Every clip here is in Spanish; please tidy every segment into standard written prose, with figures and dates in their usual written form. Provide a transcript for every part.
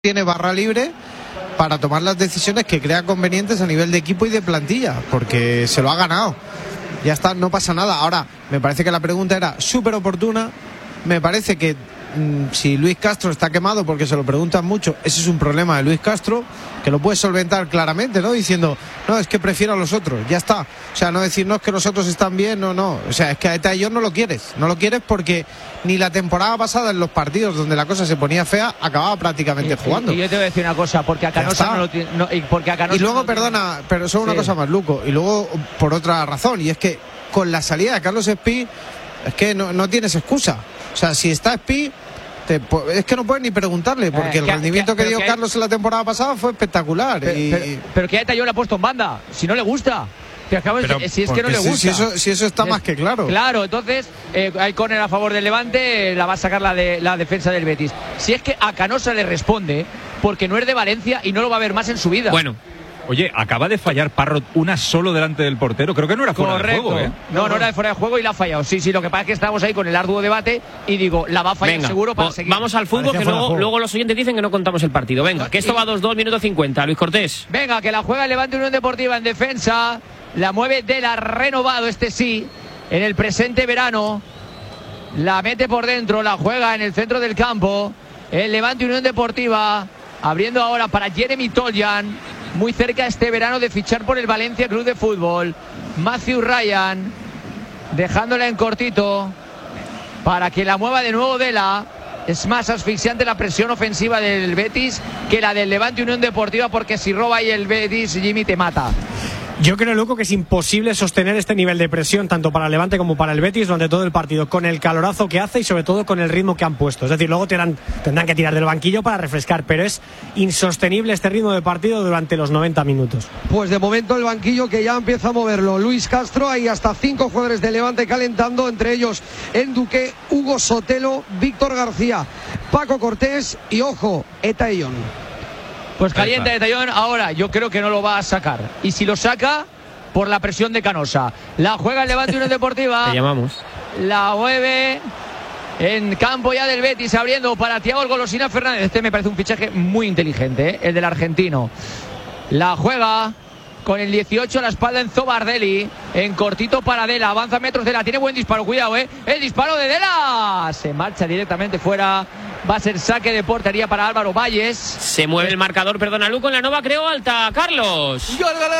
tiene barra libre para tomar las decisiones que crea convenientes a nivel de equipo y de plantilla, porque se lo ha ganado. Ya está, no pasa nada. Ahora, me parece que la pregunta era súper oportuna. Me parece que si Luis Castro está quemado, porque se lo preguntan mucho, ese es un problema de Luis Castro, que lo puede solventar claramente, ¿no? Diciendo, no, es que prefiero a los otros, ya está. O sea, no decir, no, es que los otros están bien, no. O sea, es que a Eta Ayón no lo quieres porque ni la temporada pasada en los partidos donde la cosa se ponía fea, acababa prácticamente jugando. Y yo te voy a decir una cosa, porque a Canosa no lo tiene. Y luego, perdona, pero solo una cosa más, Luco, y luego por otra razón, y es que con la salida de Carlos Espí, es que no tienes excusa. O sea, si está Espí, es que no puedes ni preguntarle, porque el rendimiento que dio Carlos en la temporada pasada fue espectacular. Pero que a Eta Ayón le ha puesto en banda, si no le gusta. Si es que no le gusta. Si eso está más que claro. Claro, entonces hay córner a favor del Levante, la va a sacar la defensa del Betis. Si es que a Canosa le responde, porque no es de Valencia y no lo va a ver más en su vida. Bueno. Oye, acaba de fallar Parrot una solo delante del portero. Creo que no era fuera de juego, ¿eh? No era de fuera de juego y la ha fallado. Sí, lo que pasa es que estamos ahí con el arduo debate y digo, la va a fallar seguro para seguir. Vamos al fútbol, que luego los oyentes dicen que no contamos el partido. Venga, que esto va 2-2, minuto 50. Luis Cortés. Venga, que la juega el Levante Unión Deportiva en defensa. La mueve Dela, renovado sí, en el presente verano. La mete por dentro, la juega en el centro del campo. El Levante Unión Deportiva, abriendo ahora para Jeremy Toljan. Muy cerca este verano de fichar por el Valencia Club de Fútbol. Matthew Ryan, dejándola en cortito para que la mueva de nuevo Dela. Es más asfixiante la presión ofensiva del Betis que la del Levante Unión Deportiva, porque si roba ahí el Betis, Jimmy, te mata. Yo creo, Luco, que es imposible sostener este nivel de presión tanto para el Levante como para el Betis durante todo el partido, con el calorazo que hace y sobre todo con el ritmo que han puesto. Es decir, luego tendrán que tirar del banquillo para refrescar, pero es insostenible este ritmo de partido durante los 90 minutos. Pues de momento el banquillo que ya empieza a moverlo. Luis Castro, hay hasta 5 jugadores de Levante calentando, entre ellos Enduque, Hugo Sotelo, Víctor García, Paco Cortés y, ojo, Eta Ayón. Pues calienta Eta Ayón. Ahora yo creo que no lo va a sacar. Y si lo saca, por la presión de Canosa. La juega el Levante Unión Deportiva. Te llamamos. La mueve en campo ya del Betis, abriendo para Thiago el Golosina Fernández. Este me parece un fichaje muy inteligente, el del argentino. La juega con el 18 a la espalda Enzo Bardelli. En cortito para Dela. Avanza metros Dela. Tiene buen disparo. Cuidado, el disparo de Dela. Se marcha directamente fuera. Va a ser saque de portería para Álvaro Valles. Se mueve el marcador, perdona, Luco, en la Nova Creo Alta. Carlos.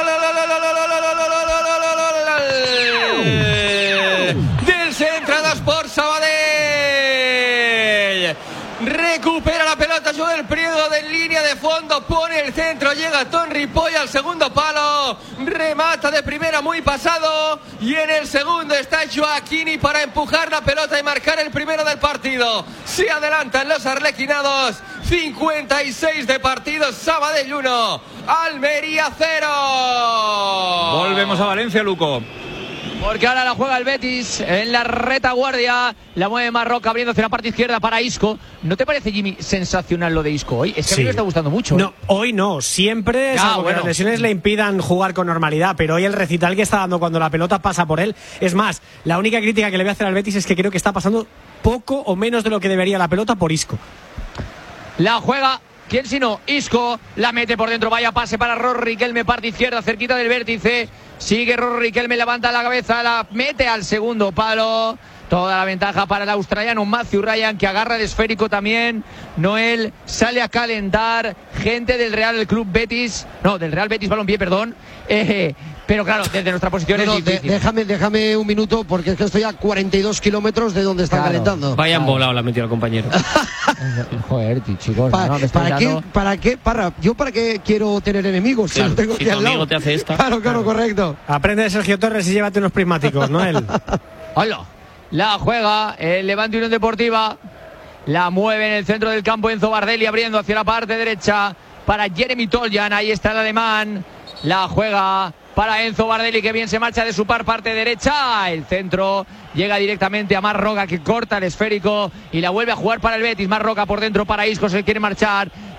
Del Centradas por Sabadell. Recupera la pelota Joel Prieto de línea de fondo, pone el centro, llega Ton Ripoll al segundo palo, remata de primera muy pasado, y en el segundo está Joaquini para empujar la pelota y marcar el primero del partido. Se adelantan los arlequinados. 56 de partido, Sabadell 1, Almería 0. Volvemos a Valencia, Luco. Porque ahora la juega el Betis en la retaguardia. La mueve Marroca abriendo hacia la parte izquierda para Isco. ¿No te parece, Jimmy, sensacional lo de Isco hoy? Es que a mí me está gustando mucho. No, hoy no. Siempre, salvo que las lesiones le impidan jugar con normalidad. Pero hoy el recital que está dando cuando la pelota pasa por él. Es más, la única crítica que le voy a hacer al Betis es que creo que está pasando poco o menos de lo que debería la pelota por Isco. La juega, ¿quién si no? Isco, la mete por dentro, vaya pase para Rory Riquelme, parte izquierda, cerquita del vértice. Sigue Rory Riquelme, levanta la cabeza, la mete al segundo palo. Toda la ventaja para el australiano Matthew Ryan, que agarra el esférico también. Noel sale a calentar. Gente del Real Club Betis. No, del Real Betis Balompié, perdón. Pero claro, desde nuestra posición es difícil. Déjame un minuto, porque es que estoy a 42 kilómetros de donde están calentando. Vaya volado la metió el compañero. Joder, chicos. ¿Para qué quiero tener enemigos? Claro, si lo tengo si aquí tu al lado. amigo te hace esta. Claro, correcto. Aprende de Sergio Torres y llévate unos prismáticos, ¿no? Hola. La juega el Levante Unión Deportiva. La mueve en el centro del campo Enzo Bardelli, abriendo hacia la parte derecha para Jeremy Toljan. Ahí está el alemán. La juega para Enzo Bardelli, que bien se marcha de su parte derecha. El centro llega directamente a Marroca, que corta el esférico y la vuelve a jugar para el Betis. Marroca por dentro para Isco, se quiere marchar.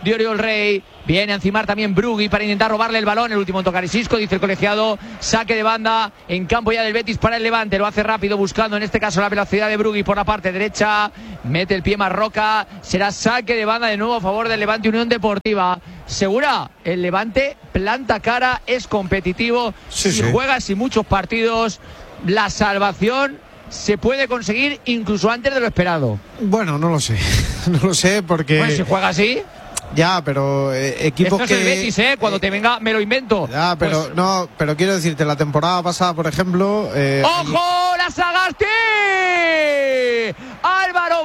de Oriol Rey. Viene a encimar también Brugui para intentar robarle el balón. El último en tocar es Isco, dice el colegiado. Saque de banda en campo ya del Betis para el Levante. Lo hace rápido, buscando en este caso la velocidad de Brugui por la parte derecha. Mete el pie Marroca. Será saque de banda de nuevo a favor del Levante Unión Deportiva. Segura, el Levante planta cara, es competitivo. Si juega así muchos partidos, la salvación se puede conseguir incluso antes de lo esperado. Bueno, no lo sé. No lo sé porque... Bueno, si juega así... Ya, pero equipos Esto es el Betis, cuando te venga me lo invento. Ya, pero pues... no, pero quiero decirte, la temporada pasada, por ejemplo... ¡Ojo! ¡La Sagasti! ¡Álvaro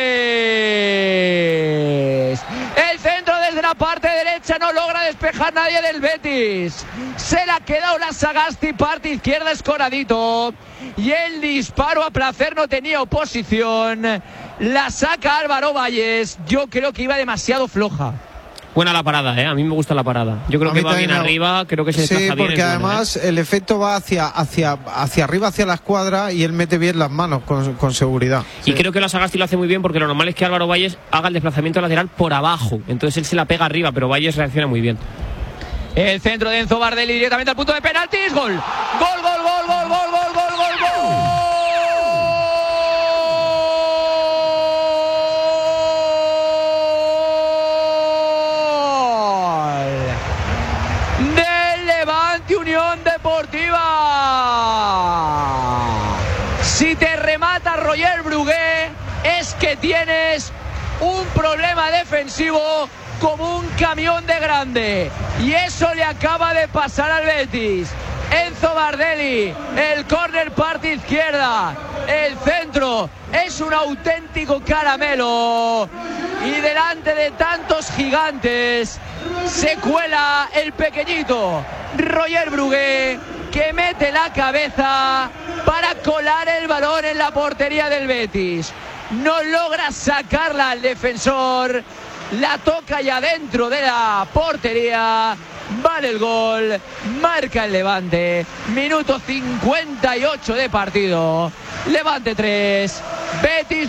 Valles! El centro desde la parte derecha, no logra despejar nadie del Betis. Se la ha quedado la Sagasti, parte izquierda escoradito. Y el disparo a placer no tenía oposición. La saca Álvaro Valles. Yo creo que iba demasiado floja. Buena la parada, a mí me gusta la parada. Yo creo que va bien arriba, creo que se desplaza bien. Sí, porque además el efecto va hacia arriba, hacia la escuadra, y él mete bien las manos con seguridad. Y creo que la Sagasti lo hace muy bien, porque lo normal es que Álvaro Valles haga el desplazamiento lateral por abajo. Entonces él se la pega arriba, pero Valles reacciona muy bien. El centro de Enzo Bardelli directamente al punto de penaltis. Gol. Gol, gol, gol, gol, gol, gol, gol, gol, gol. Unión Deportiva. Si te remata Roger Brugué, es que tienes un problema defensivo como un camión de grande, y eso le acaba de pasar al Betis. Enzo Bardelli, el córner parte izquierda, el centro es un auténtico caramelo, y delante de tantos gigantes se cuela el pequeñito Roger Brugué, que mete la cabeza para colar el balón en la portería del Betis. No logra sacarla al defensor, la toca ya dentro de la portería. Vale el gol, marca el Levante. Minuto 58 de partido. Levante 3, Betis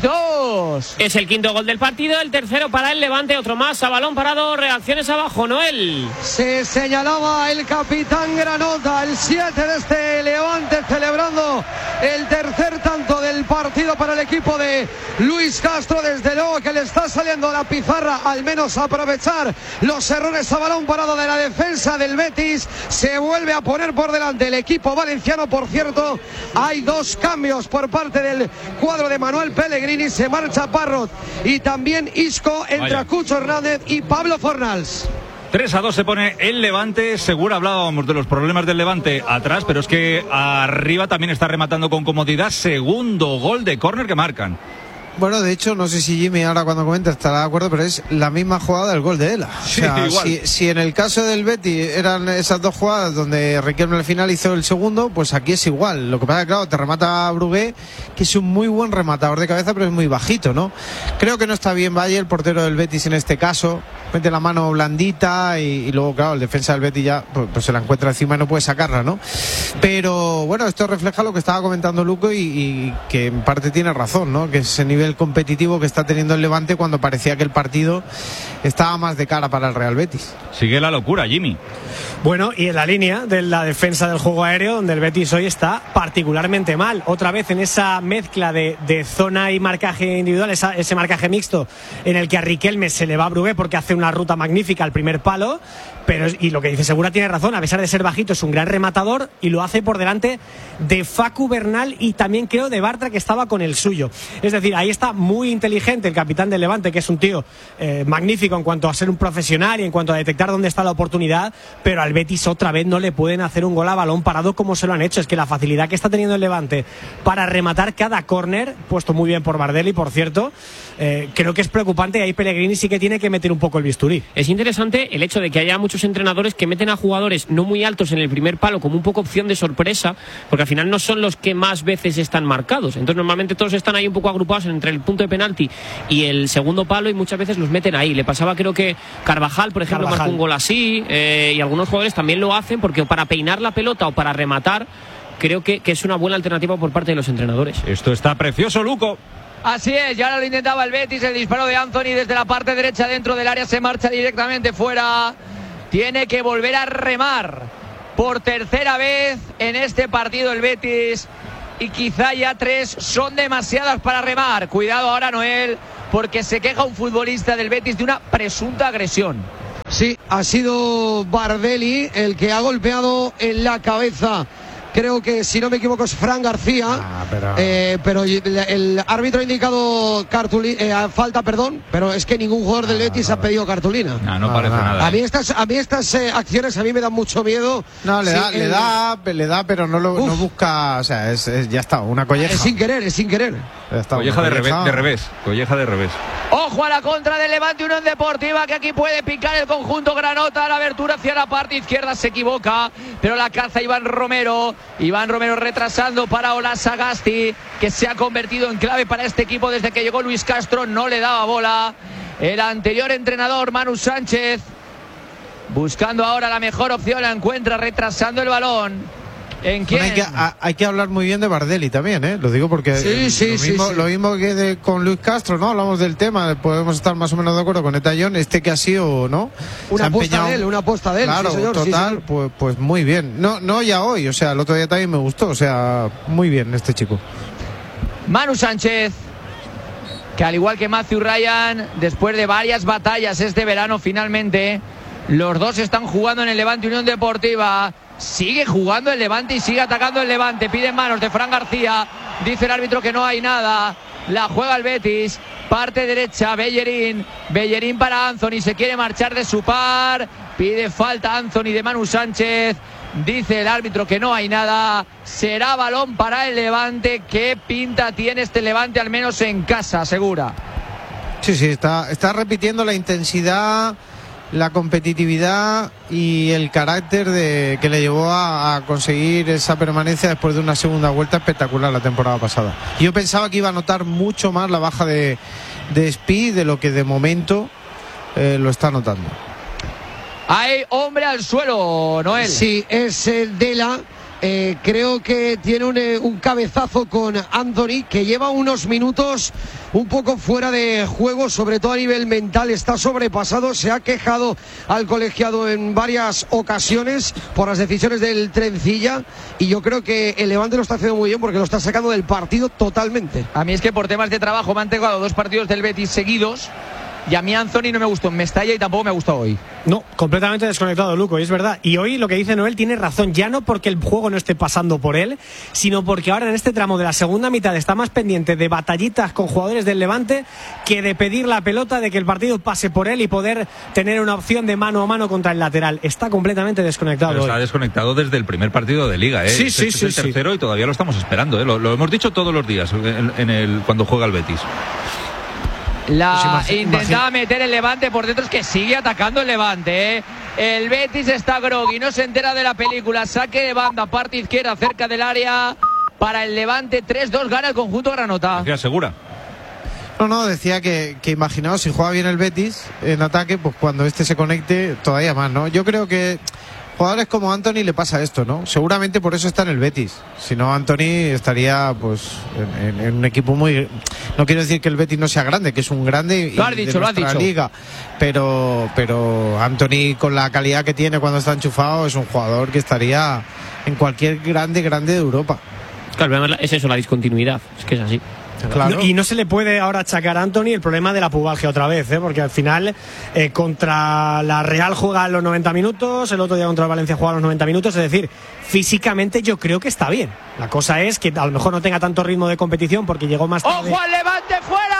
2. Es el quinto gol del partido, el tercero para el Levante, otro más a balón parado, reacciones abajo, Noel. Se señalaba el capitán Granota, el 7 de este Levante, celebrando el tercer tanto del partido para el equipo de Luis Castro. Desde luego que le está saliendo la pizarra, al menos aprovechar los errores a balón parado de la defensa del Betis. Se vuelve a poner por delante el equipo valenciano. Por cierto, hay dos cambios por parte del cuadro de Manuel Pellegrini. Se marcha Parrot y también Isco, entra Cucho Hernández y Pablo Fornals. 3-2 se pone el Levante. Seguro hablábamos de los problemas del Levante atrás, pero es que arriba también está rematando con comodidad. Segundo gol de córner que marcan. Bueno, de hecho, no sé si Jimmy ahora cuando comenta estará de acuerdo, pero es la misma jugada del gol de Ela. O sea, si en el caso del Betis eran esas dos jugadas donde Riquelme al final hizo el segundo, pues aquí es igual. Lo que pasa es que, claro, te remata Brugué, que es un muy buen rematador de cabeza, pero es muy bajito, ¿no? Creo que no está bien Valle, el portero del Betis en este caso. Mete la mano blandita y luego, claro, el defensa del Betis ya pues se la encuentra encima y no puede sacarla, ¿no? Pero bueno, esto refleja lo que estaba comentando Luco y que en parte tiene razón, ¿no? Que ese nivel competitivo que está teniendo el Levante cuando parecía que el partido estaba más de cara para el Real Betis. Sigue la locura, Jimmy. Bueno, y en la línea de la defensa del juego aéreo, donde el Betis hoy está particularmente mal. Otra vez en esa mezcla de zona y marcaje individual, ese marcaje mixto en el que a Riquelme se le va a Brugué porque hace una ruta magnífica al primer palo. Pero, y lo que dice Segura tiene razón, a pesar de ser bajito es un gran rematador y lo hace por delante de Facu Bernal y también creo de Bartra, que estaba con el suyo. Es decir, ahí está muy inteligente el capitán del Levante, que es un tío magnífico en cuanto a ser un profesional y en cuanto a detectar dónde está la oportunidad, pero al Betis otra vez no le pueden hacer un gol a balón parado como se lo han hecho. Es que la facilidad que está teniendo el Levante para rematar cada córner, puesto muy bien por Bardelli, por cierto, creo que es preocupante, y ahí Pellegrini sí que tiene que meter un poco el bisturí. Es interesante el hecho de que haya muchos entrenadores que meten a jugadores no muy altos en el primer palo como un poco opción de sorpresa, porque al final no son los que más veces están marcados. Entonces normalmente todos están ahí un poco agrupados entre el punto de penalti y el segundo palo, y muchas veces los meten ahí. Le pasaba, creo que Carvajal, por ejemplo, marcó un gol así, y algunos jugadores también lo hacen porque para peinar la pelota o para rematar creo que es una buena alternativa por parte de los entrenadores. Esto está precioso, Luco. Así es, ya lo intentaba el Betis, el disparo de Anthony desde la parte derecha dentro del área se marcha directamente fuera. Tiene que volver a remar por tercera vez en este partido el Betis y quizá ya 3 son demasiadas para remar. Cuidado ahora, Noel, porque se queja un futbolista del Betis de una presunta agresión. Sí, ha sido Bardelli el que ha golpeado en la cabeza. Creo que, si no me equivoco, es Fran García. Pero el árbitro ha indicado falta, pero es que ningún jugador del Betis ha pedido cartulina. No parece nada. A mí estas acciones a mí me dan mucho miedo. No, le da, pero no busca, o sea, ya está, una colleja. Es sin querer. Colleja de revés. Ojo a la contra del Levante Unión Deportiva, que aquí puede picar el conjunto granota. La abertura hacia la parte izquierda se equivoca, pero la caza Iván Romero retrasando para Ola Sagasti, que se ha convertido en clave para este equipo desde que llegó Luis Castro. No le daba bola el anterior entrenador Manu Sánchez, buscando ahora la mejor opción, la encuentra retrasando el balón. ¿En quién? Bueno, hay que hablar muy bien de Bardelli también, ¿eh? Lo digo porque lo mismo que con Luis Castro, ¿no? Hablamos del tema, podemos estar más o menos de acuerdo con Etallón, que ha sido, ¿no? Una apuesta de él, claro, sí, señor, total, sí. Pues muy bien. No ya hoy, o sea, el otro día también me gustó, o sea, muy bien este chico. Manu Sánchez, que al igual que Matthew Ryan, después de varias batallas este verano, finalmente los dos están jugando en el Levante Unión Deportiva. Sigue jugando el Levante y sigue atacando el Levante. Pide manos de Fran García. Dice el árbitro que no hay nada. La juega el Betis. Parte derecha, Bellerín para Anthony. Se quiere marchar de su par. Pide falta Anthony de Manu Sánchez. Dice el árbitro que no hay nada. Será balón para el Levante. ¿Qué pinta tiene este Levante, al menos en casa, asegura? Sí, está repitiendo la intensidad, la competitividad y el carácter que le llevó a conseguir esa permanencia después de una segunda vuelta espectacular la temporada pasada. Yo pensaba que iba a notar mucho más la baja de Speed de lo que de momento lo está notando. Hay hombre al suelo, Noel. Sí, es Dela. Creo que tiene un cabezazo con Anthony, que lleva unos minutos un poco fuera de juego, sobre todo a nivel mental. Está sobrepasado, se ha quejado al colegiado en varias ocasiones por las decisiones del Trencilla, y yo creo que el Levante lo está haciendo muy bien porque lo está sacando del partido totalmente. A mí es que por temas de trabajo me han tocado 2 partidos del Betis seguidos. Y a mí Anthony no me gustó en Mestalla y tampoco me ha gustado hoy. No, completamente desconectado, Luco, y es verdad. Y hoy lo que dice Noel tiene razón, ya no porque el juego no esté pasando por él, sino porque ahora en este tramo de la segunda mitad está más pendiente de batallitas con jugadores del Levante que de pedir la pelota, de que el partido pase por él y poder tener una opción de mano a mano contra el lateral. Está completamente desconectado. Pero está desconectado desde el primer partido de Liga, ¿eh? Sí, es el tercero y todavía lo estamos esperando, ¿eh? Lo hemos dicho todos los días cuando juega el Betis. Intentaba meter el Levante por dentro, es que sigue atacando el Levante, ¿eh? El Betis está groggy, no se entera de la película. Saque de banda, parte izquierda, cerca del área para el Levante. 3-2, gana el conjunto granota. Decía Segura. No, decía que imaginaos, si juega bien el Betis en ataque, pues cuando se conecte todavía más, ¿no? Yo creo que jugadores como Anthony le pasa esto, ¿no? Seguramente por eso está en el Betis. Si no, Anthony estaría pues en un equipo muy... No quiero decir que el Betis no sea grande, que es un grande lo has dicho. Liga. Pero Anthony, con la calidad que tiene cuando está enchufado, es un jugador que estaría en cualquier grande de Europa. Claro, es eso, la discontinuidad. Es que es así. Claro. Y no se le puede ahora achacar a Anthony el problema de la pubalgia otra vez, porque al final contra la Real juega los 90 minutos, el otro día contra el Valencia juega los 90 minutos, es decir, físicamente yo creo que está bien. La cosa es que a lo mejor no tenga tanto ritmo de competición porque llegó más tarde. ¡Ojo al Levante fuera!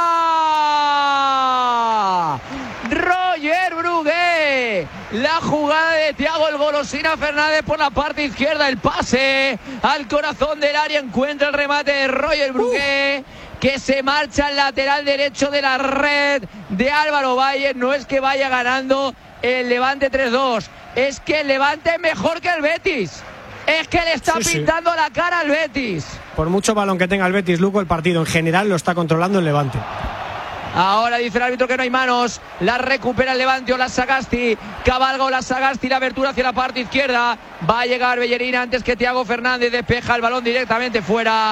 Roger Brugué, la jugada de Thiago el Golosina Fernández por la parte izquierda, el pase al corazón del área, encuentra el remate de Roger Brugué, que se marcha al lateral derecho de la red de Álvaro Valle. No es que vaya ganando el Levante 3-2, es que el Levante es mejor que el Betis. Es que le está pintando la cara al Betis. Por mucho balón que tenga el Betis, Luco, el partido en general lo está controlando el Levante. Ahora dice el árbitro que no hay manos. La recupera el Levante. Ola Sagasti. Cabalga Ola Sagasti. La abertura hacia la parte izquierda. Va a llegar Bellerín antes que Thiago Fernández. Despeja el balón directamente fuera.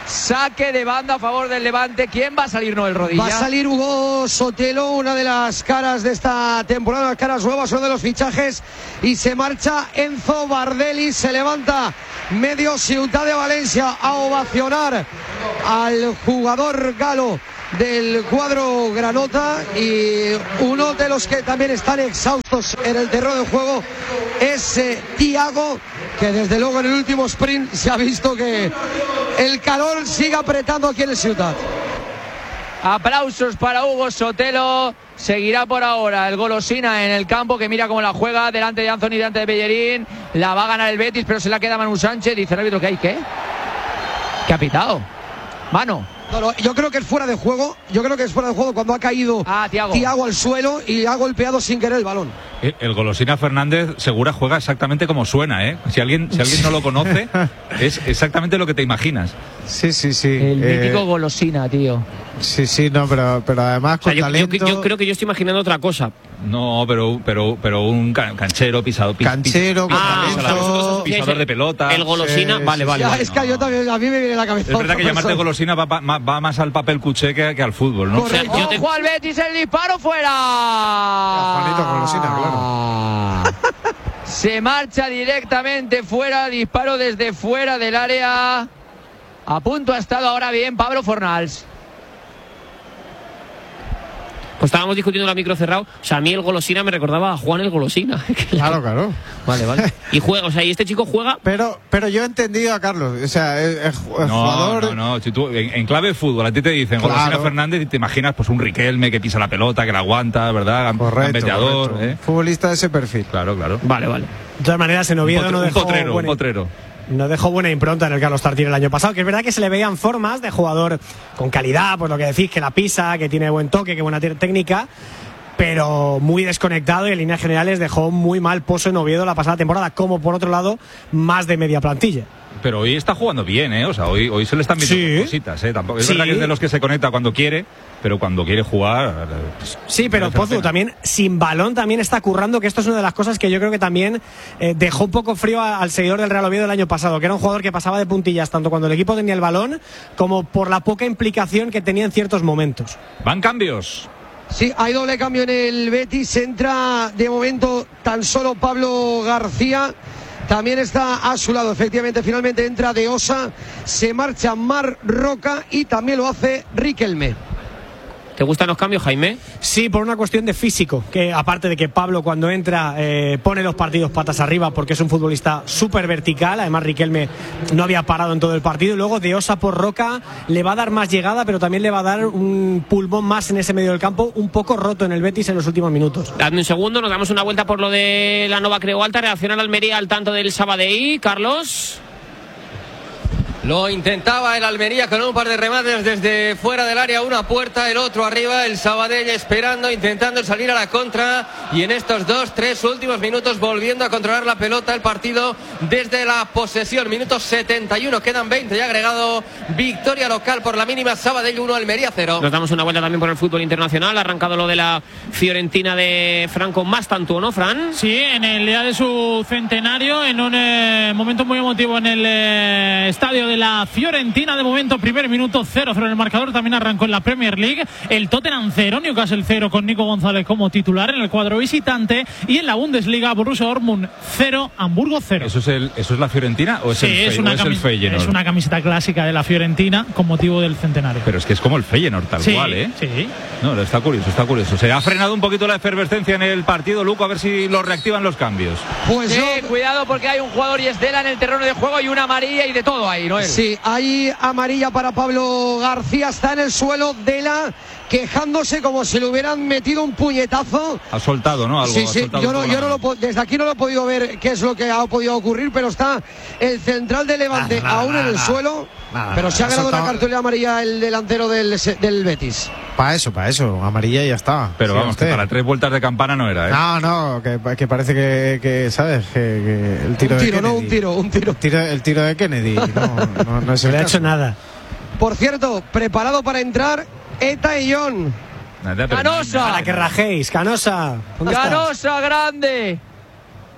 Saque de banda a favor del Levante. ¿Quién va a salir, Noel Rodilla? Va a salir Hugo Sotelo, una de las caras de esta temporada, las caras nuevas, uno de los fichajes, y se marcha Enzo Bardelli. Se levanta medio Ciutat de Valencia a ovacionar al jugador galo del cuadro granota, y uno de los que también están exhaustos en el terreno de juego es Thiago, que desde luego en el último sprint se ha visto que el calor sigue apretando aquí en el Ciutat. Aplausos para Hugo Sotelo. Seguirá por ahora el golosina en el campo, que mira cómo la juega delante de Anthony, delante de Bellerín. La va a ganar el Betis, pero se la queda Manu Sánchez. Dice el árbitro que hay, ¿qué? ¿Qué ha pitado? Mano. No, yo creo que es fuera de juego. Yo creo que es fuera de juego cuando ha caído Thiago al suelo y ha golpeado sin querer el balón. El golosina Fernández Segura juega exactamente como suena, ¿eh? Si alguien no lo conoce, es exactamente lo que te imaginas. Sí. El mítico golosina, tío. Sí, no, pero además con talento. Yo creo que yo estoy imaginando otra cosa. No, pero un canchero, pisador con talento, pisador de pelota. El golosina, vale. Es que yo también, a mí me viene la cabeza. Es verdad que llamarte golosina va más al papel cuché que al fútbol, ¿no? Ojo al Betis, el disparo fuera. Juanito golosina, claro. Se marcha directamente fuera, disparo desde fuera del área. A punto ha estado ahora bien Pablo Fornals. Pues estábamos discutiendo la micro cerrado. O sea, a mí el golosina me recordaba a Juan el golosina. Claro. Vale. Y juega, o sea, y este chico juega. Pero yo he entendido a Carlos. O sea, el jugador. No. Si tú, en clave de fútbol, a ti te dicen golosina Fernández y te imaginas pues un Riquelme que pisa la pelota, que la aguanta, ¿verdad? Correcto. Futbolista de ese perfil. Claro. Vale. De todas maneras, en Oviedo no dejó un potrero. No dejó buena impronta en el Carlos Tartiere el año pasado, que es verdad que se le veían formas de jugador con calidad, pues lo que decís, que la pisa, que tiene buen toque, que buena técnica, pero muy desconectado, y en líneas generales dejó muy mal pozo en Oviedo la pasada temporada, como por otro lado más de media plantilla. Pero hoy está jugando bien, ¿eh? O sea, hoy se le están viendo cositas, ¿eh? Tampoco, es verdad que es de los que se conecta cuando quiere, pero cuando quiere jugar. Sí, pero Pozu también, sin balón, también está currando, que esto es una de las cosas que yo creo que también dejó un poco frío al seguidor del Real Oviedo el año pasado, que era un jugador que pasaba de puntillas tanto cuando el equipo tenía el balón como por la poca implicación que tenía en ciertos momentos. Van cambios. Sí, hay doble cambio en el Betis. Entra de momento tan solo Pablo García. También está a su lado, efectivamente, finalmente entra De Osa, se marcha Mar Roca y también lo hace Riquelme. ¿Te gustan los cambios, Jaime? Sí, por una cuestión de físico, que aparte de que Pablo cuando entra pone los partidos patas arriba porque es un futbolista súper vertical, además Riquelme no había parado en todo el partido, y luego De Osa por Roca le va a dar más llegada, pero también le va a dar un pulmón más en ese medio del campo, un poco roto en el Betis en los últimos minutos. Dame un segundo, nos damos una vuelta por lo de la Nova Creu Alta. Reacciona la Almería al tanto del Sabadell, Carlos. Lo intentaba el Almería con un par de remates desde fuera del área, una puerta, el otro arriba, el Sabadell esperando, intentando salir a la contra, y en estos 2-3 últimos minutos volviendo a controlar la pelota, el partido desde la posesión. Minuto 71, quedan 20 ya agregado. Victoria local por la mínima, Sabadell 1, Almería 0. Nos damos una vuelta también por el fútbol internacional. Ha arrancado lo de la Fiorentina de Franco Mastantuono, ¿no, Fran? Sí, en el día de su centenario, en un momento muy emotivo en el estadio de la Fiorentina. De momento, primer minuto, 0-0 en el marcador. También arrancó en la Premier League. El Tottenham 0, Newcastle 0 con Nico González como titular en el cuadro visitante. Y en la Bundesliga, Borussia Dortmund 0, Hamburgo 0. ¿Eso es la Fiorentina o es el Feyenoord? Es una camiseta clásica de la Fiorentina con motivo del centenario. Pero es que es como el Feyenoord, tal cual, ¿eh? Sí. No, está curioso. Se ha frenado un poquito la efervescencia en el partido, Luco, a ver si lo reactivan los cambios. Pues cuidado, porque hay un jugador y Estela en el terreno de juego y una amarilla y de todo ahí, ¿no? Sí, hay amarilla para Pablo García, está en el suelo, Dela quejándose como si le hubieran metido un puñetazo. Ha soltado, ¿no? Algo. Sí, desde aquí no lo he podido ver qué es lo que ha podido ocurrir, pero está el central de Levante aún en el suelo, pero se ha ganado una cartulina amarilla el delantero del Betis. Para eso, amarilla y ya está. Pero vamos, que para 3 vueltas de campana no era, ¿eh? No, que parece que ¿sabes? Que el tiro de Kennedy. Un tiro. El tiro de Kennedy. No se le ha hecho nada. Por cierto, preparado para entrar Eta y John. Canosa. Para que rajéis, Canosa. Canosa grande.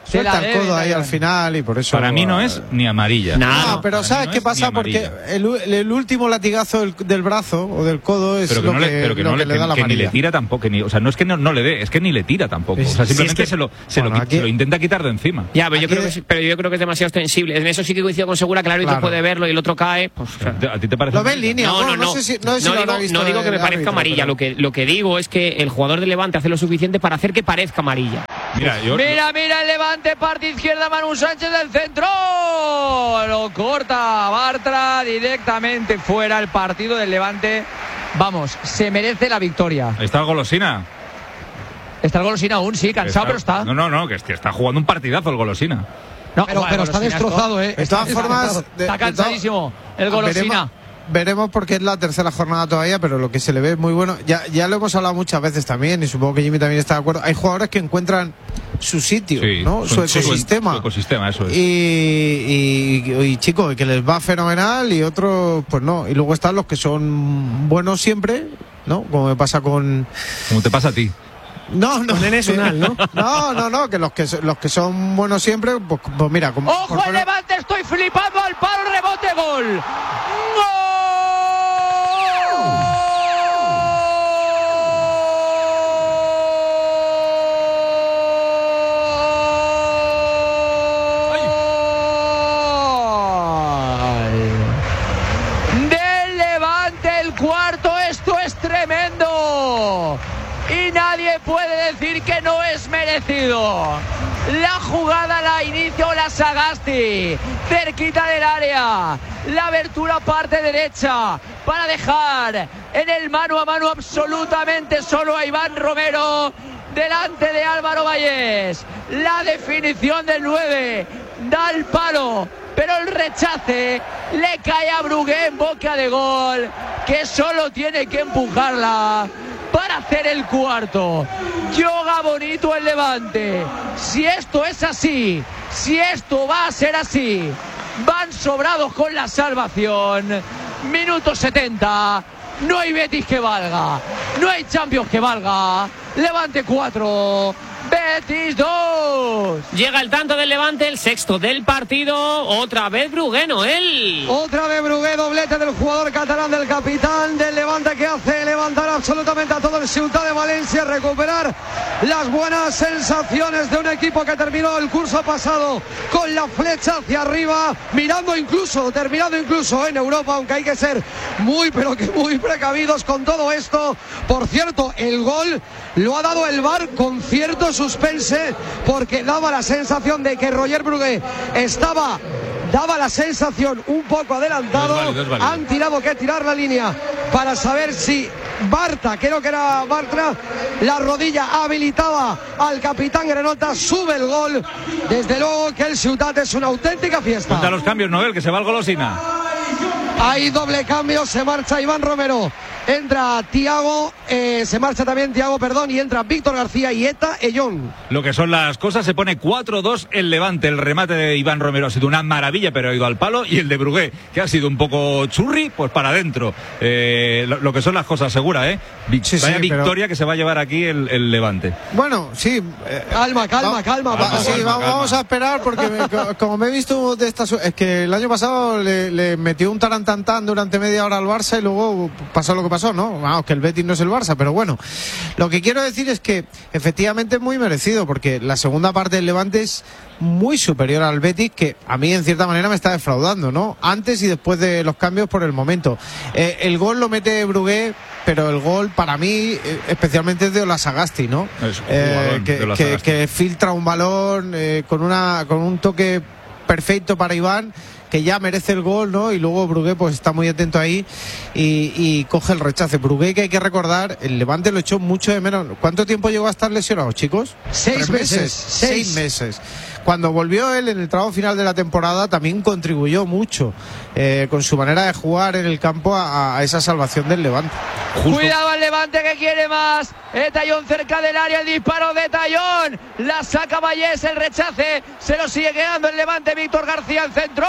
Suelta el codo ahí al final y por eso... Para mí no es ni amarilla. No, pero ¿sabes qué pasa? Porque el último latigazo del brazo o del codo es lo que le da la amarilla. Ni le tira tampoco, o sea, no es que no le dé, es que ni le tira tampoco. O sea, simplemente se lo intenta quitar de encima. Ya, pero yo creo que es demasiado extensible. En eso sí que coincido con Segura, que el árbitro puede verlo y el otro cae. Pues, ¿A ti te parece? ¿Lo ve en línea? No digo que me parezca amarilla. Lo que digo es que el jugador de Levante hace lo suficiente para hacer que parezca amarilla. Mira el Levante, parte izquierda, Manu Sánchez del centro. Lo corta Bartra directamente fuera. El partido del Levante, vamos, se merece la victoria. Ahí está el Golosina. Está el Golosina aún, sí, cansado, pero está. No, que está jugando un partidazo el Golosina. No, pero está destrozado, De todas formas, está cansadísimo el Golosina. Veremos porque es la tercera jornada todavía, pero lo que se le ve es muy bueno. Ya lo hemos hablado muchas veces también, y supongo que Jimmy también está de acuerdo. Hay jugadores que encuentran su sitio, sí, ¿no? Su ecosistema. Su ecosistema, eso es. Y chicos, que les va fenomenal y otros, pues no. Y luego están los que son buenos siempre, ¿no? Como me pasa con... Como te pasa a ti. No, es unal, ¿no? No, que los que son buenos siempre, pues mira, como ¡ojo el Levante! Estoy flipando al palo, rebote, gol. ¡Gol! Del Levante, el cuarto. Esto es tremendo. Y nadie puede decir que no es merecido. La jugada la inicia la Sagasti, cerquita del área. La abertura parte derecha para dejar en el mano a mano absolutamente solo a Iván Romero delante de Álvaro Vallés. La definición del 9 da el palo, pero el rechace le cae a Brugué en boca de gol, que solo tiene que empujarla para hacer el cuarto. Yoga bonito el Levante. Si esto es así, si esto va a ser así, van sobrados con la salvación. Minuto 70. No hay Betis que valga, no hay Champions que valga. Levante 4, Betis 2. Llega el tanto del Levante, el sexto del partido. Otra vez Brugué, Noel. Otra vez Brugué, doblete del jugador catalán, del capitán del Levante, que hace levantar absolutamente a todo el Ciutat de Valencia, recuperar las buenas sensaciones de un equipo que terminó el curso pasado con la flecha hacia arriba, terminando incluso en Europa, aunque hay que ser muy precavidos con todo esto. Por cierto, el gol lo ha dado el VAR con cierto suspense, porque daba la sensación de que Roger Brugué daba la sensación un poco adelantado. Es válido. Han tirado que tirar la línea para saber si Bartra, creo que era Bartra, la rodilla habilitaba al capitán Grenota. Sube el gol. Desde luego que el Ciutat es una auténtica fiesta. Cuenta los cambios, Noel, que se va el Golosina. Hay doble cambio, se marcha Iván Romero, entra Thiago, se marcha también Thiago, y entra Víctor García y Eta Ellón. Lo que son las cosas, se pone 4-2 el Levante. El remate de Iván Romero ha sido una maravilla, pero ha ido al palo, y el de Brugué, que ha sido un poco churri, pues para adentro. Lo que son las cosas, Segura, vaya victoria que se va a llevar aquí el Levante. Bueno, sí. Calma. Vamos a esperar, porque como me he visto de estas... Es que el año pasado le metió un tarantantán durante media hora al Barça y luego pasó lo que pasó, ¿no? Vamos, que el Betis no es el Barça, pero bueno. Lo que quiero decir es que efectivamente es muy merecido, porque la segunda parte del Levante es muy superior al Betis, que a mí en cierta manera me está defraudando, ¿no? Antes y después de los cambios por el momento. El gol lo mete Brugué, pero el gol para mí especialmente es de Olasagasti, ¿no? Que filtra un balón con un toque perfecto para Iván, que ya merece el gol, ¿no? Y luego Brugué pues está muy atento ahí y coge el rechace. Brugué, que hay que recordar, el Levante lo echó mucho de menos. ¿Cuánto tiempo llegó a estar lesionado, chicos? 6 meses. 6 meses. Cuando volvió él en el tramo final de la temporada también contribuyó mucho con su manera de jugar en el campo a esa salvación del Levante. Justo. Cuidado al Levante, que quiere más. Tallón cerca del área, el disparo de Tallón. La saca Vallés, el rechace. Se lo sigue quedando el Levante. Víctor García al centro.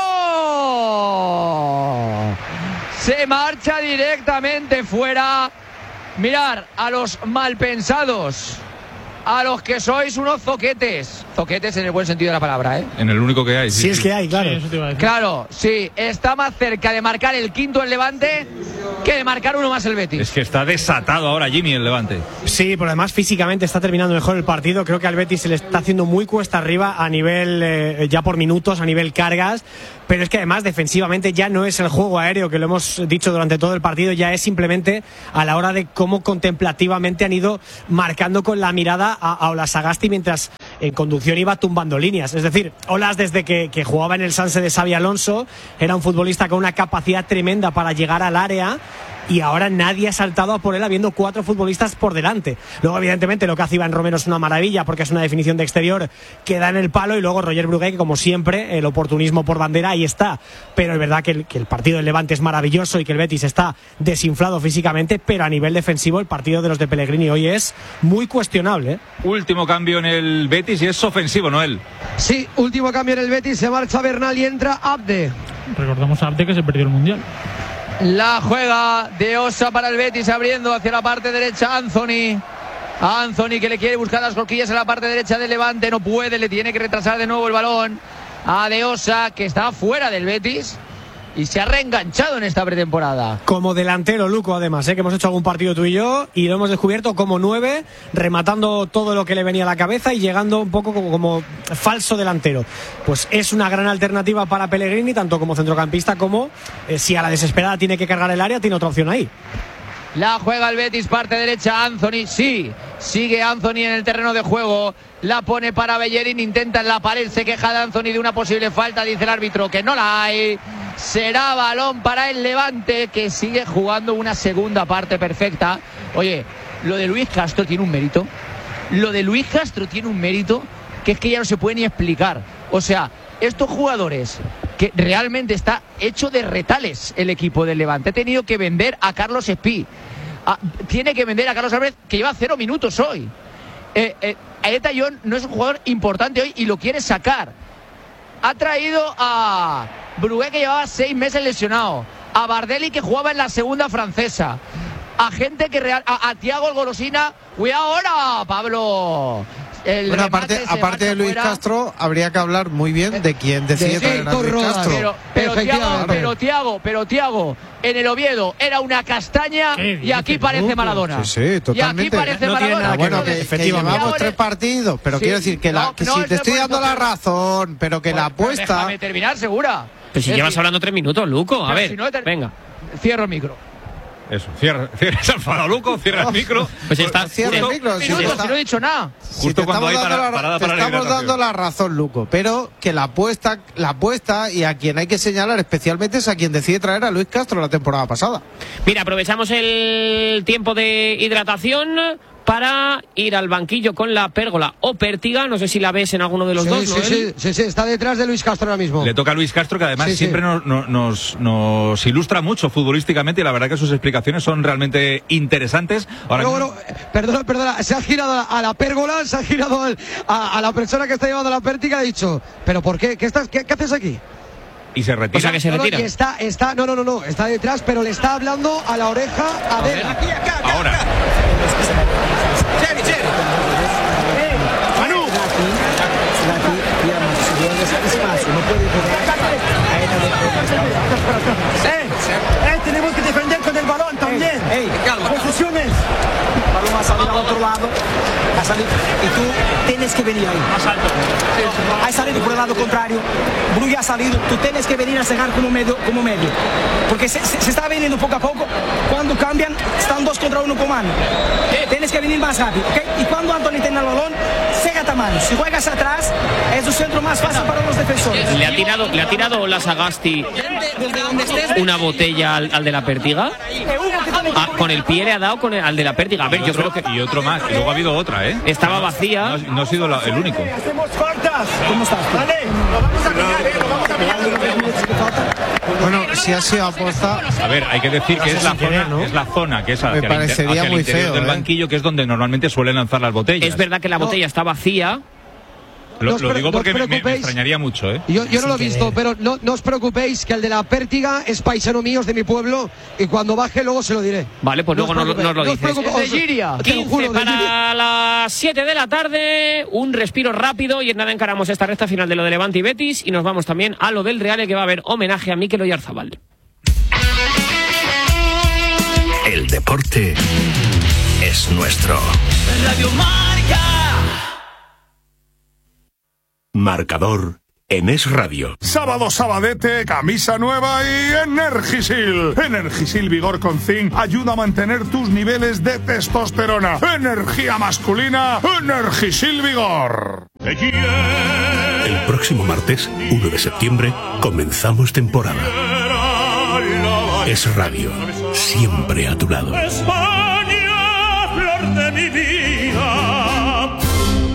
Se marcha directamente fuera. Mirar a los malpensados, a los que sois unos zoquetes. Zoquetes en el buen sentido de la palabra, ¿eh? En el único que hay. Sí, es que hay, claro. Sí, eso te iba a decir. Claro, sí. Está más cerca de marcar el quinto el Levante que de marcar uno más el Betis. Es que está desatado ahora Jimmy el Levante. Sí, pero además físicamente está terminando mejor el partido. Creo que al Betis se le está haciendo muy cuesta arriba a nivel, ya por minutos, a nivel cargas. Pero es que además defensivamente ya no es el juego aéreo, que lo hemos dicho durante todo el partido, ya es simplemente a la hora de cómo contemplativamente han ido marcando con la mirada a Olas Sagasti mientras en conducción iba tumbando líneas. Es decir, Olas desde que jugaba en el Sanse de Xabi Alonso era un futbolista con una capacidad tremenda para llegar al área, y ahora nadie ha saltado a por él habiendo 4 futbolistas por delante. Luego evidentemente lo que hace Iván Romero es una maravilla porque es una definición de exterior que da en el palo, y luego Roger Brugué, que como siempre el oportunismo por bandera ahí está. Pero es verdad que el partido del Levante es maravilloso y que el Betis está desinflado físicamente, pero a nivel defensivo el partido de los de Pellegrini hoy es muy cuestionable, ¿eh? Último cambio en el Betis y es ofensivo, Noel. Sí, último cambio en el Betis, se marcha Bernal y entra Abde. Recordamos a Abde que se perdió el Mundial. La juega de Osa para el Betis, abriendo hacia la parte derecha Anthony. Anthony que le quiere buscar las cosquillas en la parte derecha del Levante, no puede, le tiene que retrasar de nuevo el balón a De Osa, que está fuera del Betis y se ha reenganchado en esta pretemporada. Como delantero, Luco, además, que hemos hecho algún partido tú y yo y lo hemos descubierto como 9, rematando todo lo que le venía a la cabeza y llegando un poco como falso delantero. Pues es una gran alternativa para Pellegrini, tanto como centrocampista como si a la desesperada tiene que cargar el área, tiene otra opción ahí. La juega el Betis, parte derecha Anthony, sí, sigue Anthony en el terreno de juego, la pone para Bellerín, intenta en la pared, se queja de Anthony de una posible falta, dice el árbitro que no la hay. Será balón para el Levante, que sigue jugando una segunda parte perfecta. Oye, lo de Luis Castro tiene un mérito. Lo de Luis Castro tiene un mérito que es que ya no se puede ni explicar. O sea, estos jugadores que realmente está hecho de retales el equipo del Levante. Ha tenido que vender a Carlos Espí. Tiene que vender a Carlos Álvarez, que lleva 0 minutos hoy. Aeta John no es un jugador importante hoy y lo quiere sacar. Ha traído a Brugué, que llevaba 6 meses lesionado, a Bardelli, que jugaba en la segunda francesa, a gente que a Thiago el Golosina. Cuidado ahora, Pablo. Bueno, aparte de Luis Castro, habría que hablar muy bien de quién decide traer a Luis Castro. Pero Thiago, en el Oviedo era una castaña y aquí parece Maradona. Sí, totalmente. Y aquí parece Maradona. Bueno, que llevamos 3 partidos, pero sí, quiero decir que, si te estoy dando la razón, pero que la apuesta... Déjame terminar, segura. Pero si llevas hablando 3 minutos, Luco, a ver, venga. Cierro el micro. Eso, cierra ese enfado, Luco, cierra el micro. Pues está, cierra el micro. Si no he dicho nada. Justo cuando hay parada para la estamos dando la razón, Luco, pero que la apuesta y a quien hay que señalar especialmente es a quien decide traer a Luis Castro la temporada pasada. Mira, aprovechamos el tiempo de hidratación para ir al banquillo con la Pérgola o Pértiga. No sé si la ves en alguno de los dos, ¿no? Sí, está detrás de Luis Castro ahora mismo. Le toca a Luis Castro, que además siempre nos ilustra mucho futbolísticamente, y la verdad que sus explicaciones son realmente interesantes. Ahora Perdona, se ha girado a la Pérgola, se ha girado a la persona que está llevando la Pértiga, ha dicho, ¿pero por qué? ¿Qué haces aquí? Y se retira. O sea, que se retira. Está detrás, pero le está hablando a la oreja a Ver. Ahora. Manu. Tenemos que defender con el balón también. Calma. Posiciones. El balón ha salido al otro lado. Ha salido. Y tú tienes que venir ahí. Más alto. Ha salido por el lado contrario. Brugué ha salido. Tú tienes que venir a cegar como medio. Porque se está viniendo poco a poco. Cuando cambian, están 2 contra 1 con mano. Tienes que venir más rápido, ¿ok? Y cuando Anthony tiene el balón, cégate a mano. Si juegas atrás, es el centro más fácil para los defensores. ¿Le ha tirado Olas Sagasti una botella al de la Pértiga? Con el pie le ha dado al de la Pértiga. A ver, yo creo que... Y otro más, y luego ha habido otra, ¿eh? Estaba vacía. No ha sido el único. Hacemos faltas. ¿Cómo estás? Vale, lo vamos a pegar, Bueno, si ha sido aposta... A ver, hay que decir que es la zona que es hacia el interior del banquillo, que es donde normalmente suelen lanzar las botellas. Es verdad que la botella está vacía. Lo digo porque me extrañaría mucho, ¿eh? Yo no lo he visto, pero no os preocupéis, que el de la Pértiga es paisano mío, es de mi pueblo, y cuando baje luego se lo diré. Vale, pues luego nos lo dices. Es de Giria. 15 para las 7 de la tarde, un respiro rápido y en nada encaramos esta recta final de lo de Levante y Betis y nos vamos también a lo del Real, que va a haber homenaje a Mikel Oyarzabal. El deporte es nuestro. Radio Marca. Marcador en Es Radio. Sábado sabadete, camisa nueva y Energisil. Energisil Vigor con Zinc ayuda a mantener tus niveles de testosterona. Energía masculina, Energisil Vigor. El próximo martes, 1 de septiembre, comenzamos temporada. Es Radio, siempre a tu lado. España, flor de mi vida. 40-30.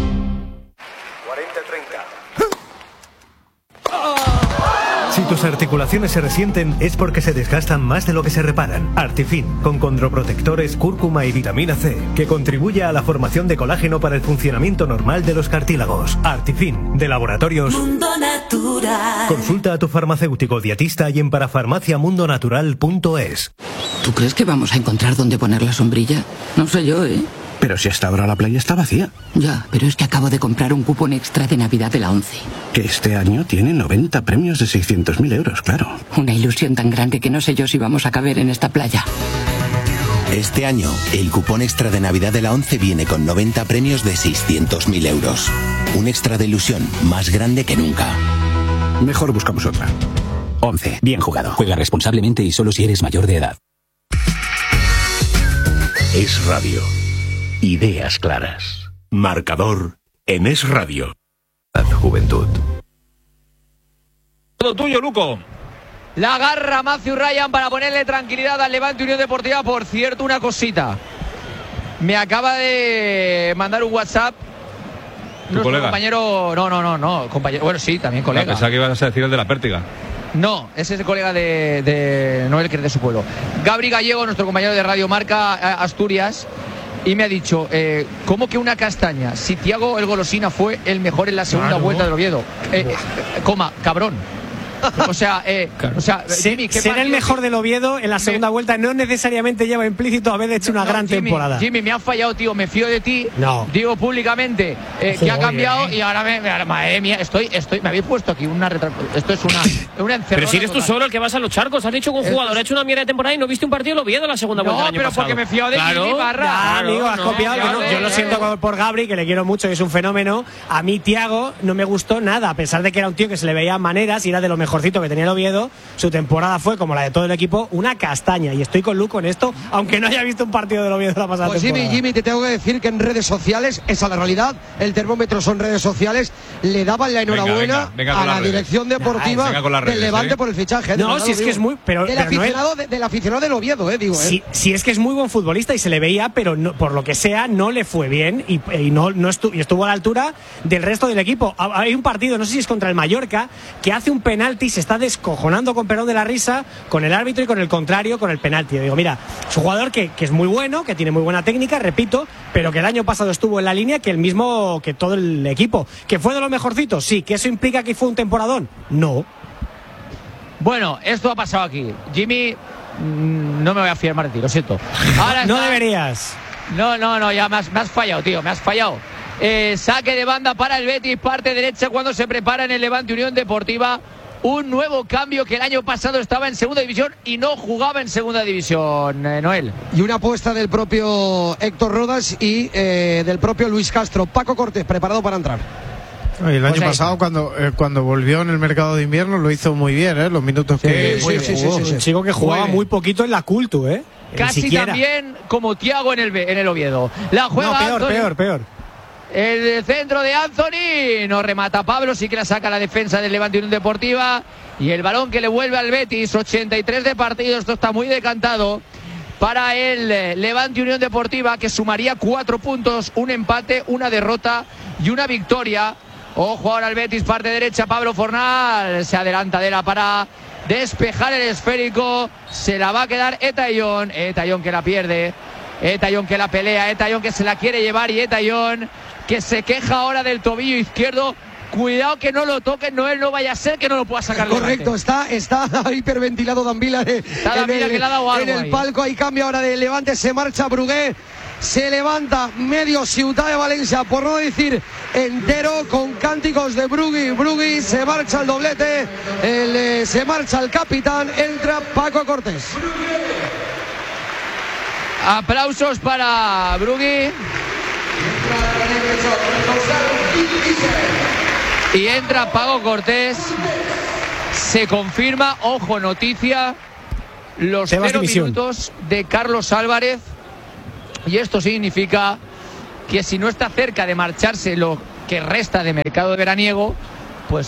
Si tus articulaciones se resienten es porque se desgastan más de lo que se reparan. Artifin, con condroprotectores, cúrcuma y vitamina C, que contribuye a la formación de colágeno para el funcionamiento normal de los cartílagos. Artifin, de Laboratorios Mundo Natural. Consulta a tu farmacéutico dietista y en parafarmaciamundonatural.es. ¿Tú crees que vamos a encontrar dónde poner la sombrilla? No sé yo, ¿eh? Pero si hasta ahora la playa está vacía. Ya, pero es que acabo de comprar un cupón extra de Navidad de la ONCE. Que este año tiene 90 premios de 600.000 euros, claro. Una ilusión tan grande que no sé yo si vamos a caber en esta playa. Este año, el cupón extra de Navidad de la ONCE viene con 90 premios de 600.000 euros. Un extra de ilusión más grande que nunca. Mejor buscamos otra. ONCE, bien jugado. Juega responsablemente y solo si eres mayor de edad. Es Radio. Ideas claras. Marcador en Es Radio. Juventud. Todo tuyo, Luco. La agarra Matthew Ryan para ponerle tranquilidad al Levante Unión Deportiva. Por cierto, una cosita. Me acaba de mandar un WhatsApp nuestro colega? compañero. No, compañero. Bueno, sí, también colega. Pensaba que ibas a decir el de la Pértiga. No, ese es el colega de Noel, que es de su pueblo. Gabri Gallego, nuestro compañero de Radio Marca Asturias, y me ha dicho, ¿cómo que una castaña? Si Thiago el Golosina fue el mejor en la segunda vuelta del Oviedo. Cabrón. O sea, Jimmy, ser el mejor del Oviedo en la segunda vuelta no necesariamente lleva implícito haber hecho una gran temporada. Jimmy, me ha fallado, tío, me fío de ti. No. Digo públicamente que ha cambiado y ahora madre mía, me habéis puesto aquí esto es una encerrona. Pero si eres tú solo el que vas a los charcos, has dicho que un jugador ha hecho una mierda de temporada y no viste un partido del Oviedo en la segunda vuelta del año pasado. No, pero porque me fío de Jimmy Barra. Ya, amigo, has copiado. Yo lo siento por Gabri, que le quiero mucho y es un fenómeno. A mí Thiago no me gustó nada, a pesar de que era un tío que se le veía maneras y era de lo mejorcito que tenía el Oviedo. Su temporada fue, como la de todo el equipo, una castaña, y estoy con Luco en esto, aunque no haya visto un partido del Oviedo la pasada temporada. Jimmy, te tengo que decir que en redes sociales, esa es la realidad, el termómetro son redes sociales, le daban la enhorabuena venga a la dirección deportiva del Levante por el fichaje. No, si es que es muy... Del aficionado del Oviedo, digo. Sí, es que es muy buen futbolista y se le veía, pero no, por lo que sea, no le fue bien y estuvo a la altura del resto del equipo. Hay un partido, no sé si es contra el Mallorca, que hace un penalti, se está descojonando con perdón de la risa con el árbitro y con el contrario, con el penalti. Yo digo, mira, es un jugador que es muy bueno, que tiene muy buena técnica, repito, pero que el año pasado estuvo en la línea que el mismo, que todo el equipo. ¿Que fue de los mejorcitos? Sí. ¿Que eso implica que fue un temporadón? No. Bueno, esto ha pasado aquí. Jimmy, no me voy a fiar más de ti, lo siento. Ahora no deberías. No, ya me has fallado, tío, me has fallado. Saque de banda para el Betis, parte derecha cuando se prepara en el Levante Unión Deportiva. Un nuevo cambio, que el año pasado estaba en segunda división y no jugaba en segunda división, Noel. Y una apuesta del propio Héctor Rodas y del propio Luis Castro. Paco Cortés, preparado para entrar. El año pasado, cuando volvió en el mercado de invierno, lo hizo muy bien, los minutos que jugó. Un chico que jugaba muy poquito en la Cultu, Casi también como Thiago en el Oviedo. La juega peor. El centro de Anthony, no remata Pablo, sí que la saca la defensa del Levante Unión Deportiva. Y el balón que le vuelve al Betis, 83 de partido, esto está muy decantado para el Levante Unión Deportiva, que sumaría 4 puntos, un empate, una derrota y una victoria. Ojo ahora al Betis, parte derecha, Pablo Fornal, se adelanta para despejar el esférico, se la va a quedar Etayón que la pierde, Etayón que la pelea, Etayón que se la quiere llevar y Etayón que se queja ahora del tobillo izquierdo Cuidado que no lo toquen, Noel, no vaya a ser que no lo pueda sacar. Correcto, está hiperventilado Danvila en el palco. Hay cambio ahora de Levante, se marcha Brugué. Se levanta medio Ciutat de Valencia, por no decir entero, con cánticos de Brugui, se marcha el doblete, se marcha el capitán, entra Paco Cortés. Aplausos para Brugui. Y entra Paco Cortés. Se confirma, ojo, noticia, los 0 minutos de Carlos Álvarez. Y esto significa que si no está cerca de marcharse lo que resta de mercado de veraniego, pues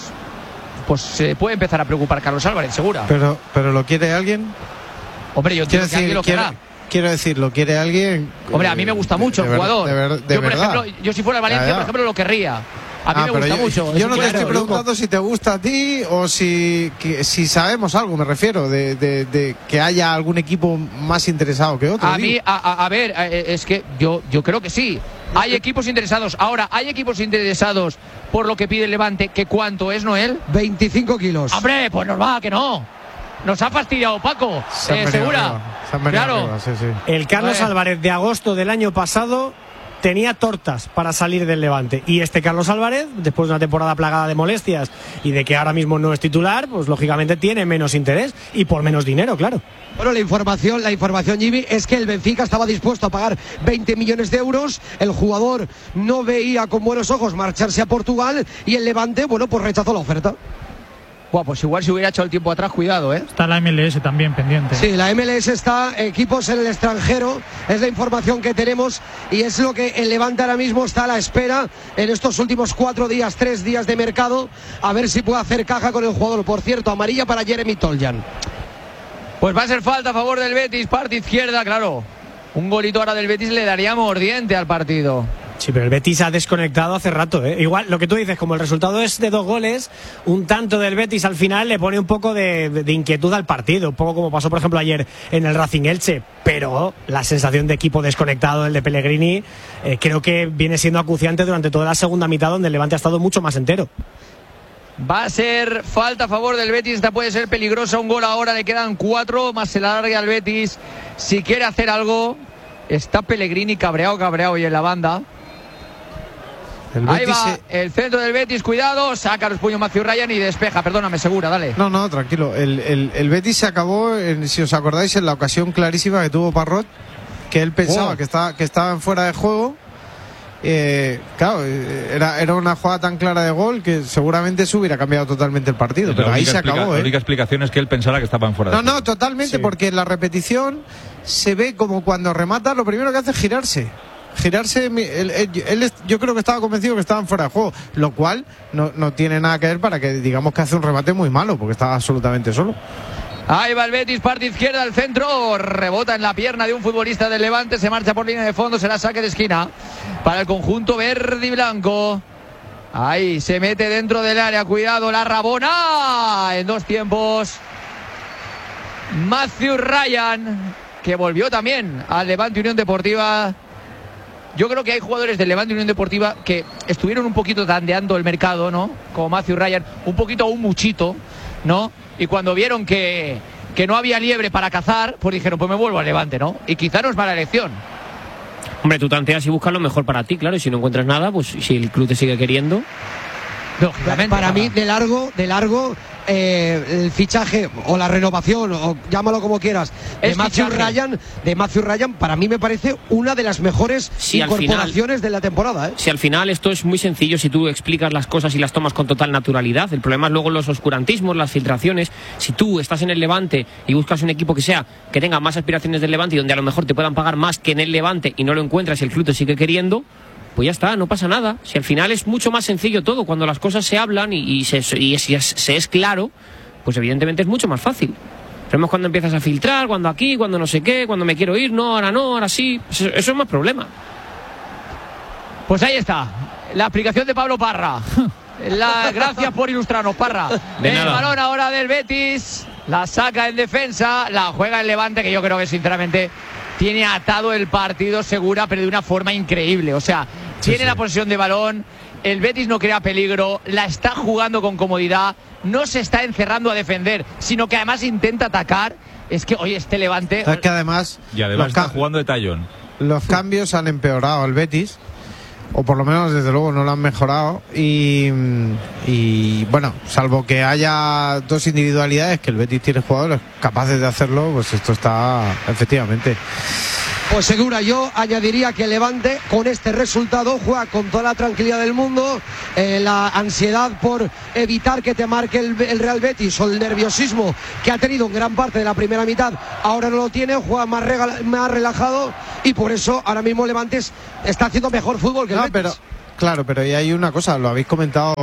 se puede empezar a preocupar Carlos Álvarez, segura. Pero ¿lo quiere alguien? Hombre, yo entiendo que alguien lo querrá. Quiero decir, ¿lo quiere alguien? Hombre, a mí me gusta mucho el jugador. Yo, por ejemplo, yo si fuera el Valencia, por ejemplo, lo querría. A mí me gusta mucho. Yo no te estoy preguntando si te gusta a ti o si sabemos algo, me refiero, de que haya algún equipo más interesado que otro. A mí, a ver, es que yo creo que sí. Hay equipos interesados. Ahora, hay equipos interesados por lo que pide el Levante, que ¿cuánto es, Noel? 25 kilos. Hombre, pues normal que no. Nos ha fastidiado Paco, segura. Claro. Arriba, sí. El Carlos Álvarez de agosto del año pasado tenía tortas para salir del Levante, y este Carlos Álvarez, después de una temporada plagada de molestias y de que ahora mismo no es titular, pues lógicamente tiene menos interés y por menos dinero, claro. Bueno, la información, Jimmy, es que el Benfica estaba dispuesto a pagar 20 millones de euros, el jugador no veía con buenos ojos marcharse a Portugal y el Levante, bueno, pues rechazó la oferta. Bueno, pues igual si hubiera hecho el tiempo atrás, cuidado, ¿eh? Está la MLS también pendiente. Sí, la MLS está, equipos en el extranjero, es la información que tenemos y es lo que el Levante ahora mismo está a la espera en estos últimos 3 días de mercado, a ver si puede hacer caja con el jugador. Por cierto, amarilla para Jeremy Toljan. Pues va a ser falta a favor del Betis, parte izquierda, claro. Un golito ahora del Betis le daría mordiente al partido. Sí, pero el Betis ha desconectado hace rato, ¿eh? Igual, lo que tú dices, como el resultado es de 2 goles, un tanto del Betis al final le pone un poco de inquietud al partido, un poco como pasó, por ejemplo, ayer en el Racing Elche, pero la sensación de equipo desconectado, el de Pellegrini, creo que viene siendo acuciante durante toda la segunda mitad, donde el Levante ha estado mucho más entero. Va a ser falta a favor del Betis, esta puede ser peligrosa, un gol ahora, le quedan 4, más se la larga al Betis, si quiere hacer algo. Está Pellegrini cabreado y en la banda. Ahí va el centro del Betis, cuidado, saca los puños Matthew Ryan y despeja, perdóname, segura, dale. No, tranquilo, el Betis se acabó, si os acordáis, en la ocasión clarísima que tuvo Parrot, que él pensaba que estaban fuera de juego. Claro, era una jugada tan clara de gol que seguramente se hubiera cambiado totalmente el partido, pero ahí se acabó. La única explicación es que él pensara que estaban fuera de juego. No, totalmente, sí. Porque en la repetición se ve como cuando remata, lo primero que hace es girarse, yo creo que estaba convencido que estaban fuera de juego, lo cual no tiene nada que ver para que digamos que hace un remate muy malo, porque estaba absolutamente solo. Ahí va el Betis, parte izquierda al centro, rebota en la pierna de un futbolista del Levante, se marcha por línea de fondo, será saque de esquina para el conjunto verde y blanco. Ahí se mete dentro del área, cuidado la Rabona, en 2 tiempos. Matthew Ryan, que volvió también al Levante Unión Deportiva. Yo creo que hay jugadores del Levante Unión Deportiva que estuvieron un poquito tandeando el mercado, ¿no? Como Matthew Ryan, un poquito o un muchito, ¿no? Y cuando vieron que no había liebre para cazar, pues dijeron, pues me vuelvo al Levante, ¿no? Y quizá no es mala elección. Hombre, tú tanteas y buscas lo mejor para ti, claro, y si no encuentras nada, pues si el club te sigue queriendo. Lógicamente. Para mí, de largo, el fichaje o la renovación, o llámalo como quieras, de Matthew Ryan, para mí me parece una de las mejores incorporaciones de la temporada, ¿eh? Si al final esto es muy sencillo, si tú explicas las cosas y las tomas con total naturalidad. El problema es luego los oscurantismos, las filtraciones. Si tú estás en el Levante y buscas un equipo que tenga más aspiraciones del Levante y donde a lo mejor te puedan pagar más que en el Levante y no lo encuentras y el club te sigue queriendo, pues ya está, no pasa nada. Si al final es mucho más sencillo todo, cuando las cosas se hablan y se es claro, pues evidentemente es mucho más fácil. Pero es cuando empiezas a filtrar, cuando aquí, cuando no sé qué, cuando me quiero ir, no, ahora sí, eso es más problema. Pues ahí está, la explicación de Pablo Parra. Gracias por ilustrarnos, Parra. El balón ahora del Betis, la saca en defensa, la juega el Levante, que yo creo que sinceramente tiene atado el partido, Segura, pero de una forma increíble. O sea, tiene la posesión de balón, el Betis no crea peligro, la está jugando con comodidad, no se está encerrando a defender, sino que además intenta atacar. Es que hoy este Levante... Es que además... Y además está jugando de tallón. Los cambios han empeorado al Betis, o por lo menos desde luego no lo han mejorado, y bueno, salvo que haya dos individualidades, que el Betis tiene jugadores capaces de hacerlo, pues esto está efectivamente... Pues segura, yo añadiría que Levante con este resultado juega con toda la tranquilidad del mundo, la ansiedad por evitar que te marque el Real Betis, o el nerviosismo que ha tenido en gran parte de la primera mitad, ahora no lo tiene, juega más relajado, y por eso ahora mismo Levante está haciendo mejor fútbol que el Betis. Pero, claro, pero hay una cosa, lo habéis comentado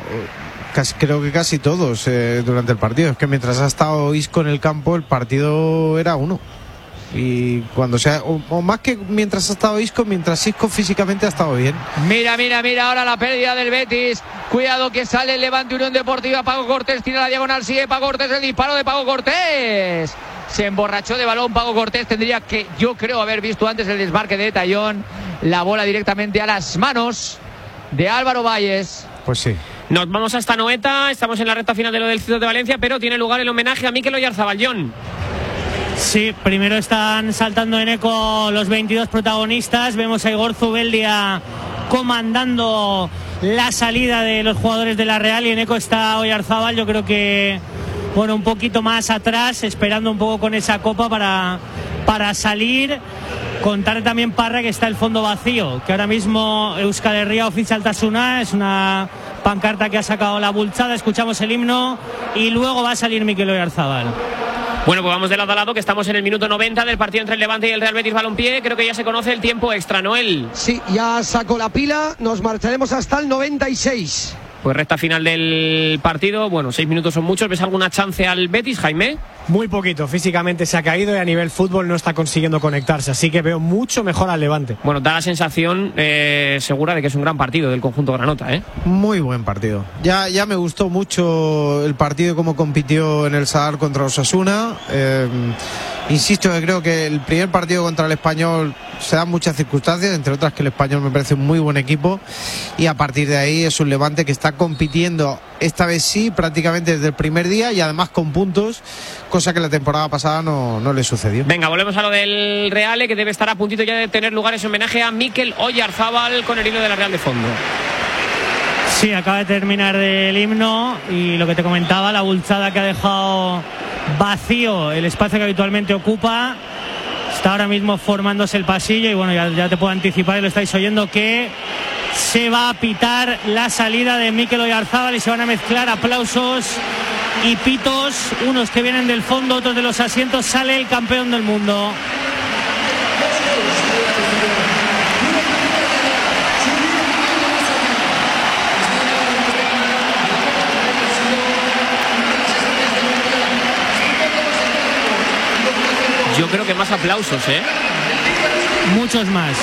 creo que casi todos durante el partido, es que mientras ha estado Isco en el campo el partido era 1. Y cuando sea, o más que mientras ha estado Isco, mientras Isco físicamente ha estado bien. Mira ahora la pérdida del Betis. Cuidado que sale el Levante Unión Deportiva. Paco Cortés tira la diagonal, sigue Paco Cortés, el disparo de Paco Cortés. Se emborrachó de balón Paco Cortés. Tendría que, yo creo, haber visto antes el desmarque de Tallón. La bola directamente a las manos de Álvaro Valles. Pues sí. Nos vamos hasta Noeta. Estamos en la recta final de lo del Ciudad de Valencia, pero tiene lugar el homenaje a Mikel Oyarzabal. John. Sí, primero están saltando en eco los 22 protagonistas. Vemos a Igor Zubeldia comandando la salida de los jugadores de la Real, y en eco está Oyarzabal, yo creo que bueno, un poquito más atrás, esperando un poco con esa copa para salir. Contar también, Parra, que está el fondo vacío, que ahora mismo Euskal Herria oficia Altasuna, es una pancarta que ha sacado la Bultzada. Escuchamos el himno y luego va a salir Mikel Oyarzabal. Bueno, pues vamos de lado a lado, que estamos en el minuto 90 del partido entre el Levante y el Real Betis Balompié. Creo que ya se conoce el tiempo extra, Noel. Sí, ya sacó la pila, nos marcharemos hasta el 96. Pues recta final del partido, bueno, 6 minutos son muchos. ¿Ves alguna chance al Betis, Jaime? Muy poquito, físicamente se ha caído y a nivel fútbol no está consiguiendo conectarse, así que veo mucho mejor al Levante. Bueno, da la sensación segura de que es un gran partido del conjunto granota, ¿eh? Muy buen partido. Ya me gustó mucho el partido, cómo compitió en el Sadar contra Osasuna. Insisto que creo que el primer partido contra el Español se dan muchas circunstancias, entre otras que el Español me parece un muy buen equipo, y a partir de ahí es un Levante que está compitiendo esta vez sí prácticamente desde el primer día, y además con puntos, cosa que la temporada pasada no le sucedió. Venga, volvemos a lo del Real, que debe estar a puntito ya de tener lugar ese homenaje a Mikel Oyarzabal con el himno de la Real de fondo. Sí, acaba de terminar el himno, y lo que te comentaba, la Bultzada que ha dejado vacío el espacio que habitualmente ocupa. Está ahora mismo formándose el pasillo, y bueno, ya te puedo anticipar, y lo estáis oyendo, que se va a pitar la salida de Mikel Oyarzabal, y se van a mezclar aplausos y pitos, unos que vienen del fondo, otros de los asientos. Sale el campeón del mundo. Yo creo que más aplausos, ¿eh? Muchos más.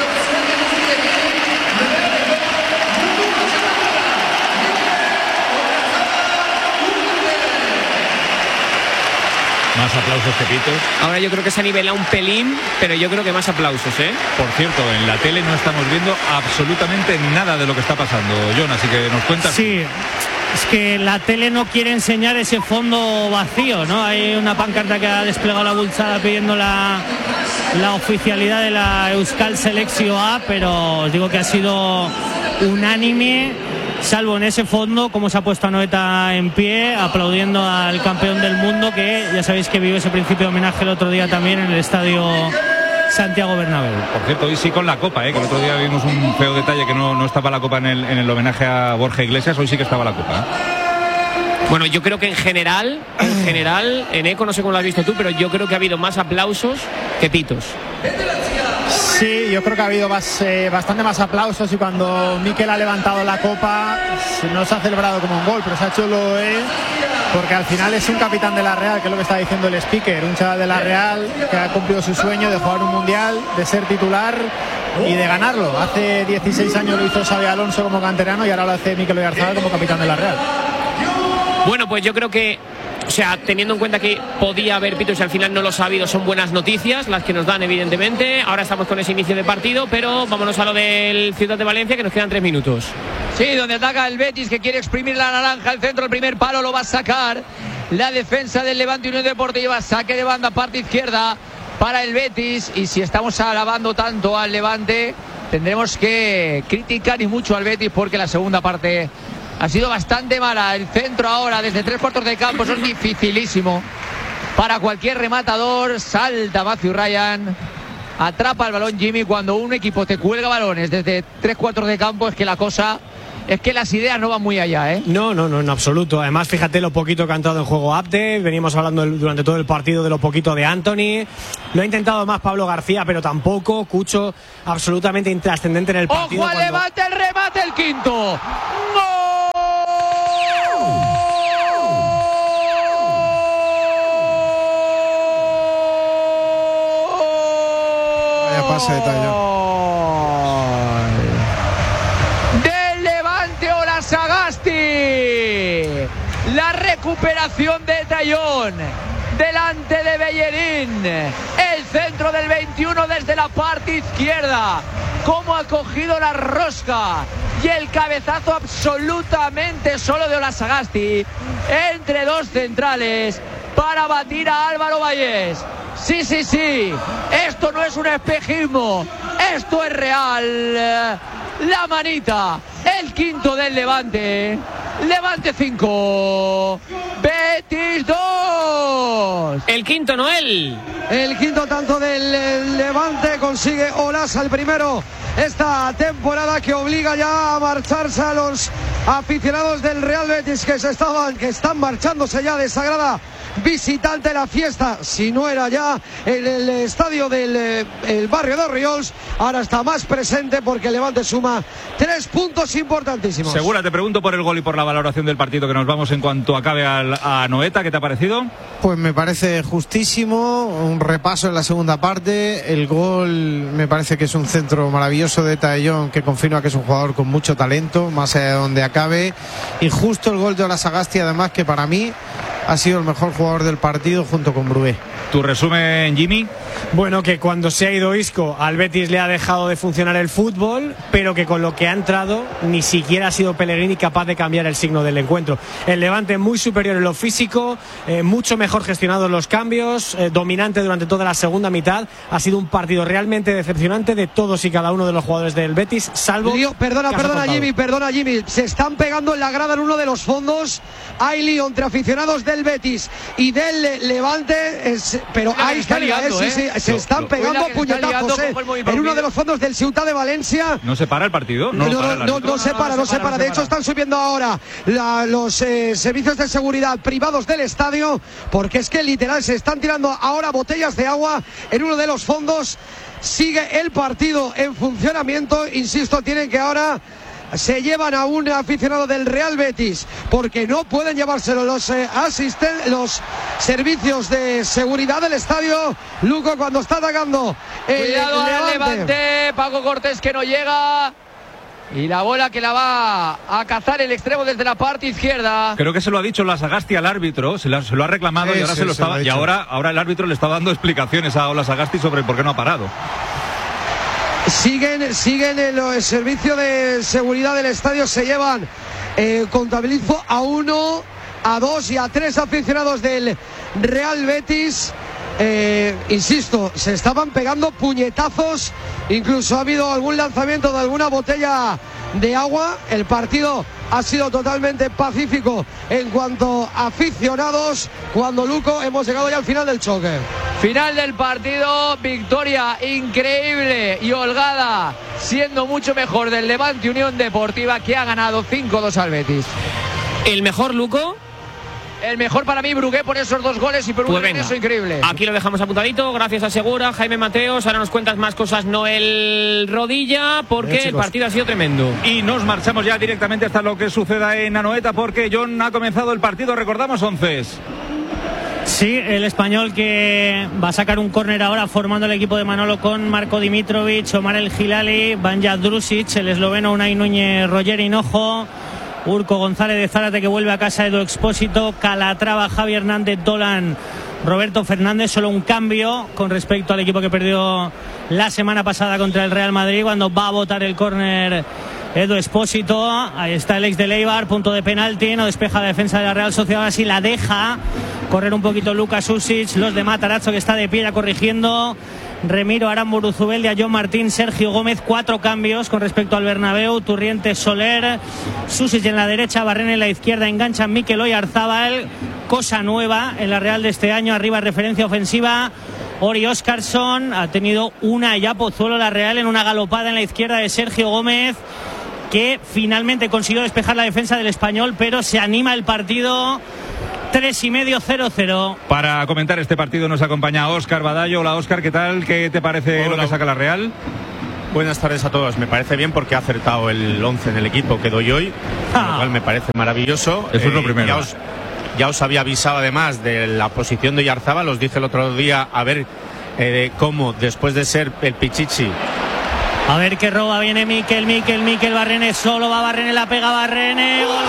Más aplausos que pitos. Ahora yo creo que se ha nivelado un pelín, pero yo creo que más aplausos, ¿eh? Por cierto, en la tele no estamos viendo absolutamente nada de lo que está pasando, John, así que nos cuentas. Sí, es que la tele no quiere enseñar ese fondo vacío, ¿no? Hay una pancarta que ha desplegado la Bultzada pidiendo la oficialidad de la Euskal Selekzio A, pero os digo que ha sido unánime, salvo en ese fondo, como se ha puesto a Noeta en pie, aplaudiendo al campeón del mundo, que ya sabéis que vivió ese principio de homenaje el otro día también en el estadio Santiago Bernabéu. Por cierto, hoy sí con la copa, que el otro día vimos un feo detalle que no estaba la copa en el homenaje a Borja Iglesias. Hoy sí que estaba la copa. Bueno, yo creo que en general, en eco, no sé cómo lo has visto tú, pero yo creo que ha habido más aplausos que pitos. Sí, yo creo que ha habido bastante más aplausos, y cuando Mikel ha levantado la copa no se ha celebrado como un gol, pero se ha hecho lo porque al final es un capitán de la Real, que es lo que está diciendo el speaker, un chaval de la Real que ha cumplido su sueño de jugar un mundial, de ser titular y de ganarlo. Hace 16 años lo hizo Xabi Alonso como canterano, y ahora lo hace Mikel Oyarzabal como capitán de la Real. Bueno, pues yo creo que, o sea, teniendo en cuenta que podía haber pitos y al final no los ha habido, son buenas noticias las que nos dan, evidentemente. Ahora estamos con ese inicio de partido, pero vámonos a lo del Ciudad de Valencia, que nos quedan 3 minutos. Sí, donde ataca el Betis, que quiere exprimir la naranja. El centro, el primer palo lo va a sacar la defensa del Levante Unión Deportiva. Saque de banda, parte izquierda para el Betis. Y si estamos alabando tanto al Levante, tendremos que criticar y mucho al Betis, porque la segunda parte ha sido bastante mala. El centro ahora desde 3/4 de campo, eso es dificilísimo para cualquier rematador. Salta Matthew Ryan, atrapa el balón Jimmy. Cuando un equipo te cuelga balones desde 3/4 de campo, es que la cosa, es que las ideas no van muy allá, ¿eh? No, en absoluto. Además, fíjate lo poquito que ha entrado en juego Abde. Venimos hablando durante todo el partido de lo poquito de Anthony. Lo ha intentado más Pablo García, pero tampoco. Cucho, absolutamente intrascendente en el partido. ¡Ojo al Levante! El remate, el quinto. ¡Gol! Vaya pase de Tallón. Del Levante, Olasagasti. La recuperación de Tallón delante de Bellerín. El centro del 21 desde la parte izquierda. Cómo ha cogido la rosca. Y el cabezazo absolutamente solo de Olasagasti entre dos centrales para batir a Álvaro Vallés. Sí. Esto no es un espejismo. Esto es real. La manita. El quinto del Levante. Levante 5. Betis 2. El quinto, Noel. El quinto tanto del Levante. Consigue Olasa el primero esta temporada, que obliga ya a marcharse a los aficionados del Real Betis, que están marchándose ya de Sagrada visitante. La fiesta, si no era ya en el estadio del el barrio de Orriols, ahora está más presente, porque el Levante suma 3 puntos importantísimos. Segura, te pregunto por el gol y por la valoración del partido, que nos vamos en cuanto acabe a Noeta. ¿Qué te ha parecido? Pues me parece justísimo, un repaso en la segunda parte. El gol me parece que es un centro maravilloso de Tallón, que confirma que es un jugador con mucho talento, más allá de donde acabe. Y justo el gol de Olasagasti, además, que para mí ha sido el mejor jugador del partido junto con Brugué. ¿Tu resumen, Jimmy? Bueno, que cuando se ha ido Isco, al Betis le ha dejado de funcionar el fútbol, pero que con lo que ha entrado ni siquiera ha sido Pellegrini capaz de cambiar el signo del encuentro. El Levante muy superior en lo físico, mucho mejor gestionado en los cambios, dominante durante toda la segunda mitad. Ha sido un partido realmente decepcionante de todos y cada uno de los jugadores del Betis, salvo... Perdona Jimmy, se están pegando en la grada en uno de los fondos. Hay lío entre aficionados del Betis y del Levante, pero hay se están pegando puñetazos en uno de los fondos del Ciutat de Valencia. ¿No se para el partido? No se para. De hecho, están subiendo ahora los servicios de seguridad privados del estadio, porque es que literal se están tirando ahora botellas de agua en uno de los fondos. Sigue el partido en funcionamiento. Insisto, tienen que ahora... Se llevan a un aficionado del Real Betis, porque no pueden llevárselo los servicios de seguridad del estadio. Luco, cuando está atacando el Cuidado al Levante. Paco Cortés, que no llega. Y la bola que la va a cazar el extremo desde la parte izquierda. Creo que se lo ha dicho Olasagasti al árbitro, se lo ha reclamado, y ahora se lo estaba, y ahora el árbitro le está dando explicaciones a Olasagasti sobre por qué no ha parado. Siguen el servicio de seguridad del estadio. Se llevan, contabilizo, a 1, a 2 y a 3 aficionados del Real Betis. Insisto, se estaban pegando puñetazos. Incluso ha habido algún lanzamiento de alguna botella de agua. El partido ha sido totalmente pacífico en cuanto a aficionados. Cuando, Luco, hemos llegado ya al final del choque. Final del partido, victoria increíble y holgada, siendo mucho mejor del Levante Unión Deportiva, que ha ganado 5-2 al Betis. ¿El mejor, Luco? El mejor para mí, Brugué, por esos 2 goles y por un regreso increíble. Aquí lo dejamos apuntadito. Gracias a Segura, Jaime Mateos. Ahora nos cuentas más cosas, Noel Rodilla, porque el partido ha sido tremendo. Y nos marchamos ya directamente hasta lo que suceda en Anoeta, porque John, ha comenzado el partido. Recordamos 11. Sí, el español que va a sacar un córner ahora, formando el equipo de Manolo con Marco Dimitrovic, Omar El Hilali, Banja Drusic, el esloveno Unai Núñez, Roger Hinojo, Urco González de Zárate, que vuelve a casa, Edu Expósito, Calatrava, Javi Hernández, Dolan, Roberto Fernández. Solo un cambio con respecto al equipo que perdió la semana pasada contra el Real Madrid, cuando va a botar el córner Edu Espósito, ahí está el ex de Eibar, punto de penalti, no despeja la defensa de la Real Sociedad, así la deja correr un poquito Lucas Usic, los de Matarazzo que está de pie ya corrigiendo, Remiro, Aramburu, Zubeldia, John Martín, Sergio Gómez, 4 cambios con respecto al Bernabéu, Turrientes, Soler, Susic en la derecha, Barrena en la izquierda, enganchan Mikel Oyarzabal, cosa nueva en la Real de este año, arriba referencia ofensiva, Ori Óscarsson, ha tenido una ya Pozuelo la Real en una galopada en la izquierda de Sergio Gómez, que finalmente consiguió despejar la defensa del Español, pero se anima el partido. 3,5, 0-0. Para comentar este partido nos acompaña Óscar Badallo. Hola Óscar, ¿qué tal? ¿Qué te parece lo que saca la Real? Buenas tardes a todos. Me parece bien porque ha acertado el 11 en el equipo que doy hoy, lo cual me parece maravilloso. Eso es lo primero. Ya os había avisado además de la posición de Oyarzabal. Os dije el otro día a ver cómo después de ser el Pichichi. A ver qué roba, viene Mikel, Barrene, solo va Barrene, la pega Barrene, gol,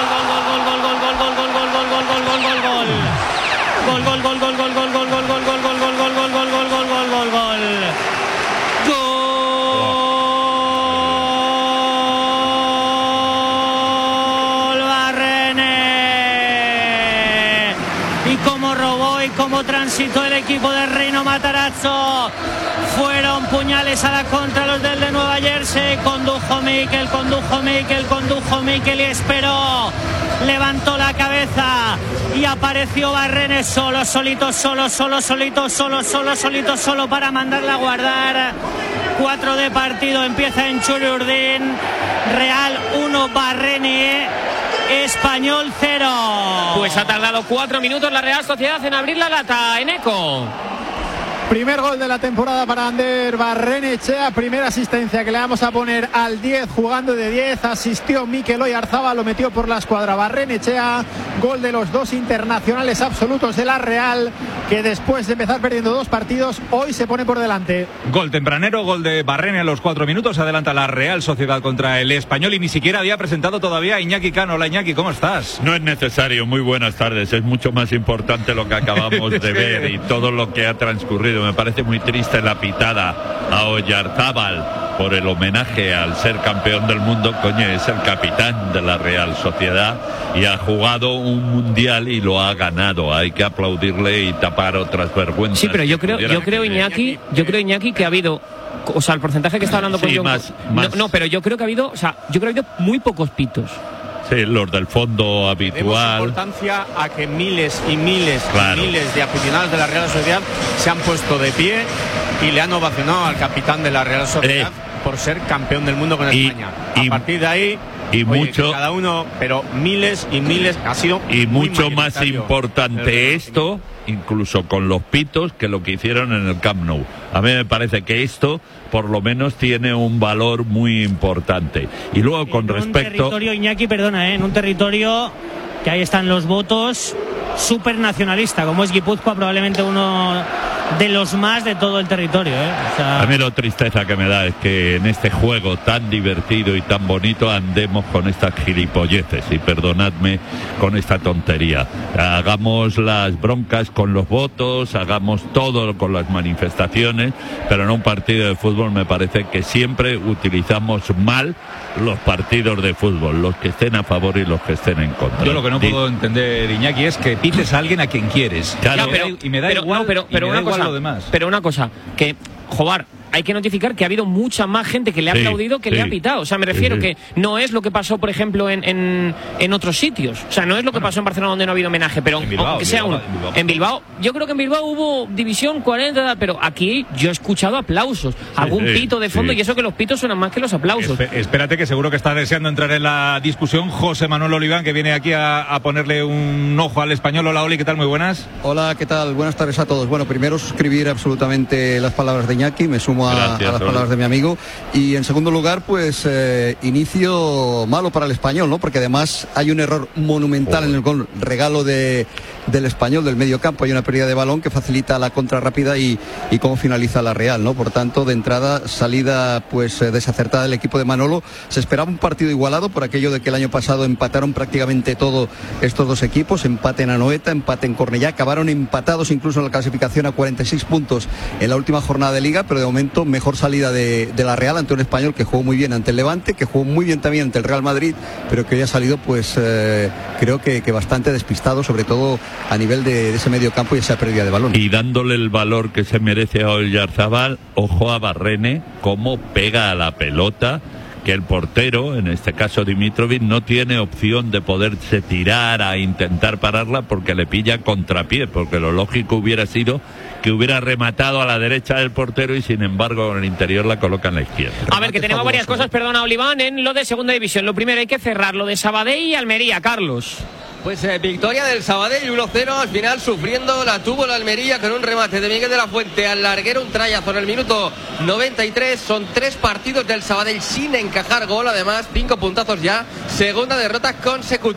Barrene. Y cómo robó y cómo transitó el equipo de Reino Matarazzo. Fueron puñales a la contra los del de Nueva Jersey. Condujo Mikel y esperó. Levantó la cabeza y apareció Barrene solo para mandarla a guardar. 4 de partido, empieza en Churiurdin. Real 1, Barrene, Español 0. Pues ha tardado 4 minutos la Real Sociedad en abrir la lata, Eneco. Primer gol de la temporada para Ander Barrenechea, primera asistencia que le vamos a poner al 10, jugando de 10, asistió Mikel Oyarzabal, lo metió por la escuadra Barrenechea, gol de los 2 internacionales absolutos de la Real, que después de empezar perdiendo 2 partidos, hoy se pone por delante. Gol tempranero, gol de Barrene a los 4 minutos, adelanta la Real Sociedad contra el Español y ni siquiera había presentado todavía a Iñaki Cano. Hola Iñaki, ¿cómo estás? No es necesario, muy buenas tardes, es mucho más importante lo que acabamos de ver y todo lo que ha transcurrido. Me parece muy triste la pitada a Oyarzabal por el homenaje al ser campeón del mundo. Coño, es el capitán de la Real Sociedad y ha jugado un mundial y lo ha ganado. Hay que aplaudirle y tapar otras vergüenzas. Sí, pero yo creo Iñaki, que ha habido, o sea, el porcentaje que está hablando con No, pero yo creo que ha habido, muy pocos pitos. Sí, los del fondo habitual. Demos importancia a que miles y miles de aficionados de la Real Sociedad se han puesto de pie y le han ovacionado al capitán de la Real Sociedad por ser campeón del mundo con España. A partir de ahí, cada uno, pero miles y miles, ha sido y mucho más importante esto, incluso con los pitos, que lo que hicieron en el Camp Nou. A mí me parece que esto por lo menos tiene un valor muy importante. Y luego con respecto... En un territorio, Iñaki, perdona, en un territorio que ahí están los votos, súper nacionalista, como es Guipúzcoa, probablemente uno de los más de todo el territorio, O sea... A mí la tristeza que me da es que en este juego tan divertido y tan bonito andemos con estas gilipolleces, y perdonadme con esta tontería. Hagamos las broncas con los votos, hagamos todo con las manifestaciones, pero en un partido de fútbol me parece que siempre utilizamos mal los partidos de fútbol, los que estén a favor y los que estén en contra. Yo lo que no puedo entender, Iñaki, es que pites a alguien a quien quieres. Claro, y me da igual, pero lo demás. Pero una cosa, que, Jobar, hay que notificar que ha habido mucha más gente que le ha aplaudido que le ha pitado. O sea, me refiero que no es lo que pasó, por ejemplo, en otros sitios. O sea, no es lo que pasó en Barcelona, donde no ha habido homenaje, pero aunque sea en Bilbao, yo creo que en Bilbao hubo división 40, pero aquí yo he escuchado aplausos, algún pito de fondo, y eso que los pitos suenan más que los aplausos. Espérate, que seguro que está deseando entrar en la discusión José Manuel Oliván, que viene aquí a ponerle un ojo al Español. Hola, Oli, ¿qué tal? Muy buenas. Hola, ¿qué tal? Buenas tardes a todos. Bueno, primero suscribir absolutamente las palabras de Iñaki, me sumo a las palabras de mi amigo, y en segundo lugar, pues inicio malo para el Español, ¿no? Porque además hay un error monumental en el gol, regalo de del Español, del medio campo. Hay una pérdida de balón que facilita la contra rápida y cómo finaliza la Real, ¿no? Por tanto, de entrada, salida pues desacertada del equipo de Manolo. Se esperaba un partido igualado por aquello de que el año pasado empataron prácticamente todo estos dos equipos, empate en Anoeta, empate en Cornellá, acabaron empatados incluso en la clasificación a 46 puntos en la última jornada de Liga, pero de momento mejor salida de la Real ante un Español que jugó muy bien ante el Levante, que jugó muy bien también ante el Real Madrid, pero que hoy ha salido pues creo que bastante despistado, sobre todo a nivel de ese medio campo y esa pérdida de balón. Y dándole el valor que se merece a Oyarzabal, ojo a Barrene, cómo pega a la pelota, que el portero, en este caso Dimitrovic, no tiene opción de poderse tirar a intentar pararla porque le pilla contrapié, porque lo lógico hubiera sido que hubiera rematado a la derecha del portero y sin embargo en el interior la coloca en la izquierda. A ver, que tenemos varias cosas, perdona Oliván, en lo de segunda división. Lo primero, hay que cerrar lo de Sabadell y Almería, Carlos. Pues victoria del Sabadell 1-0, al final sufriendo la tuvo la Almería con un remate de Miguel de la Fuente al larguero, un trayazo en el minuto 93. Son 3 partidos del Sabadell sin encajar gol, además 5 puntazos ya, segunda derrota consecutiva.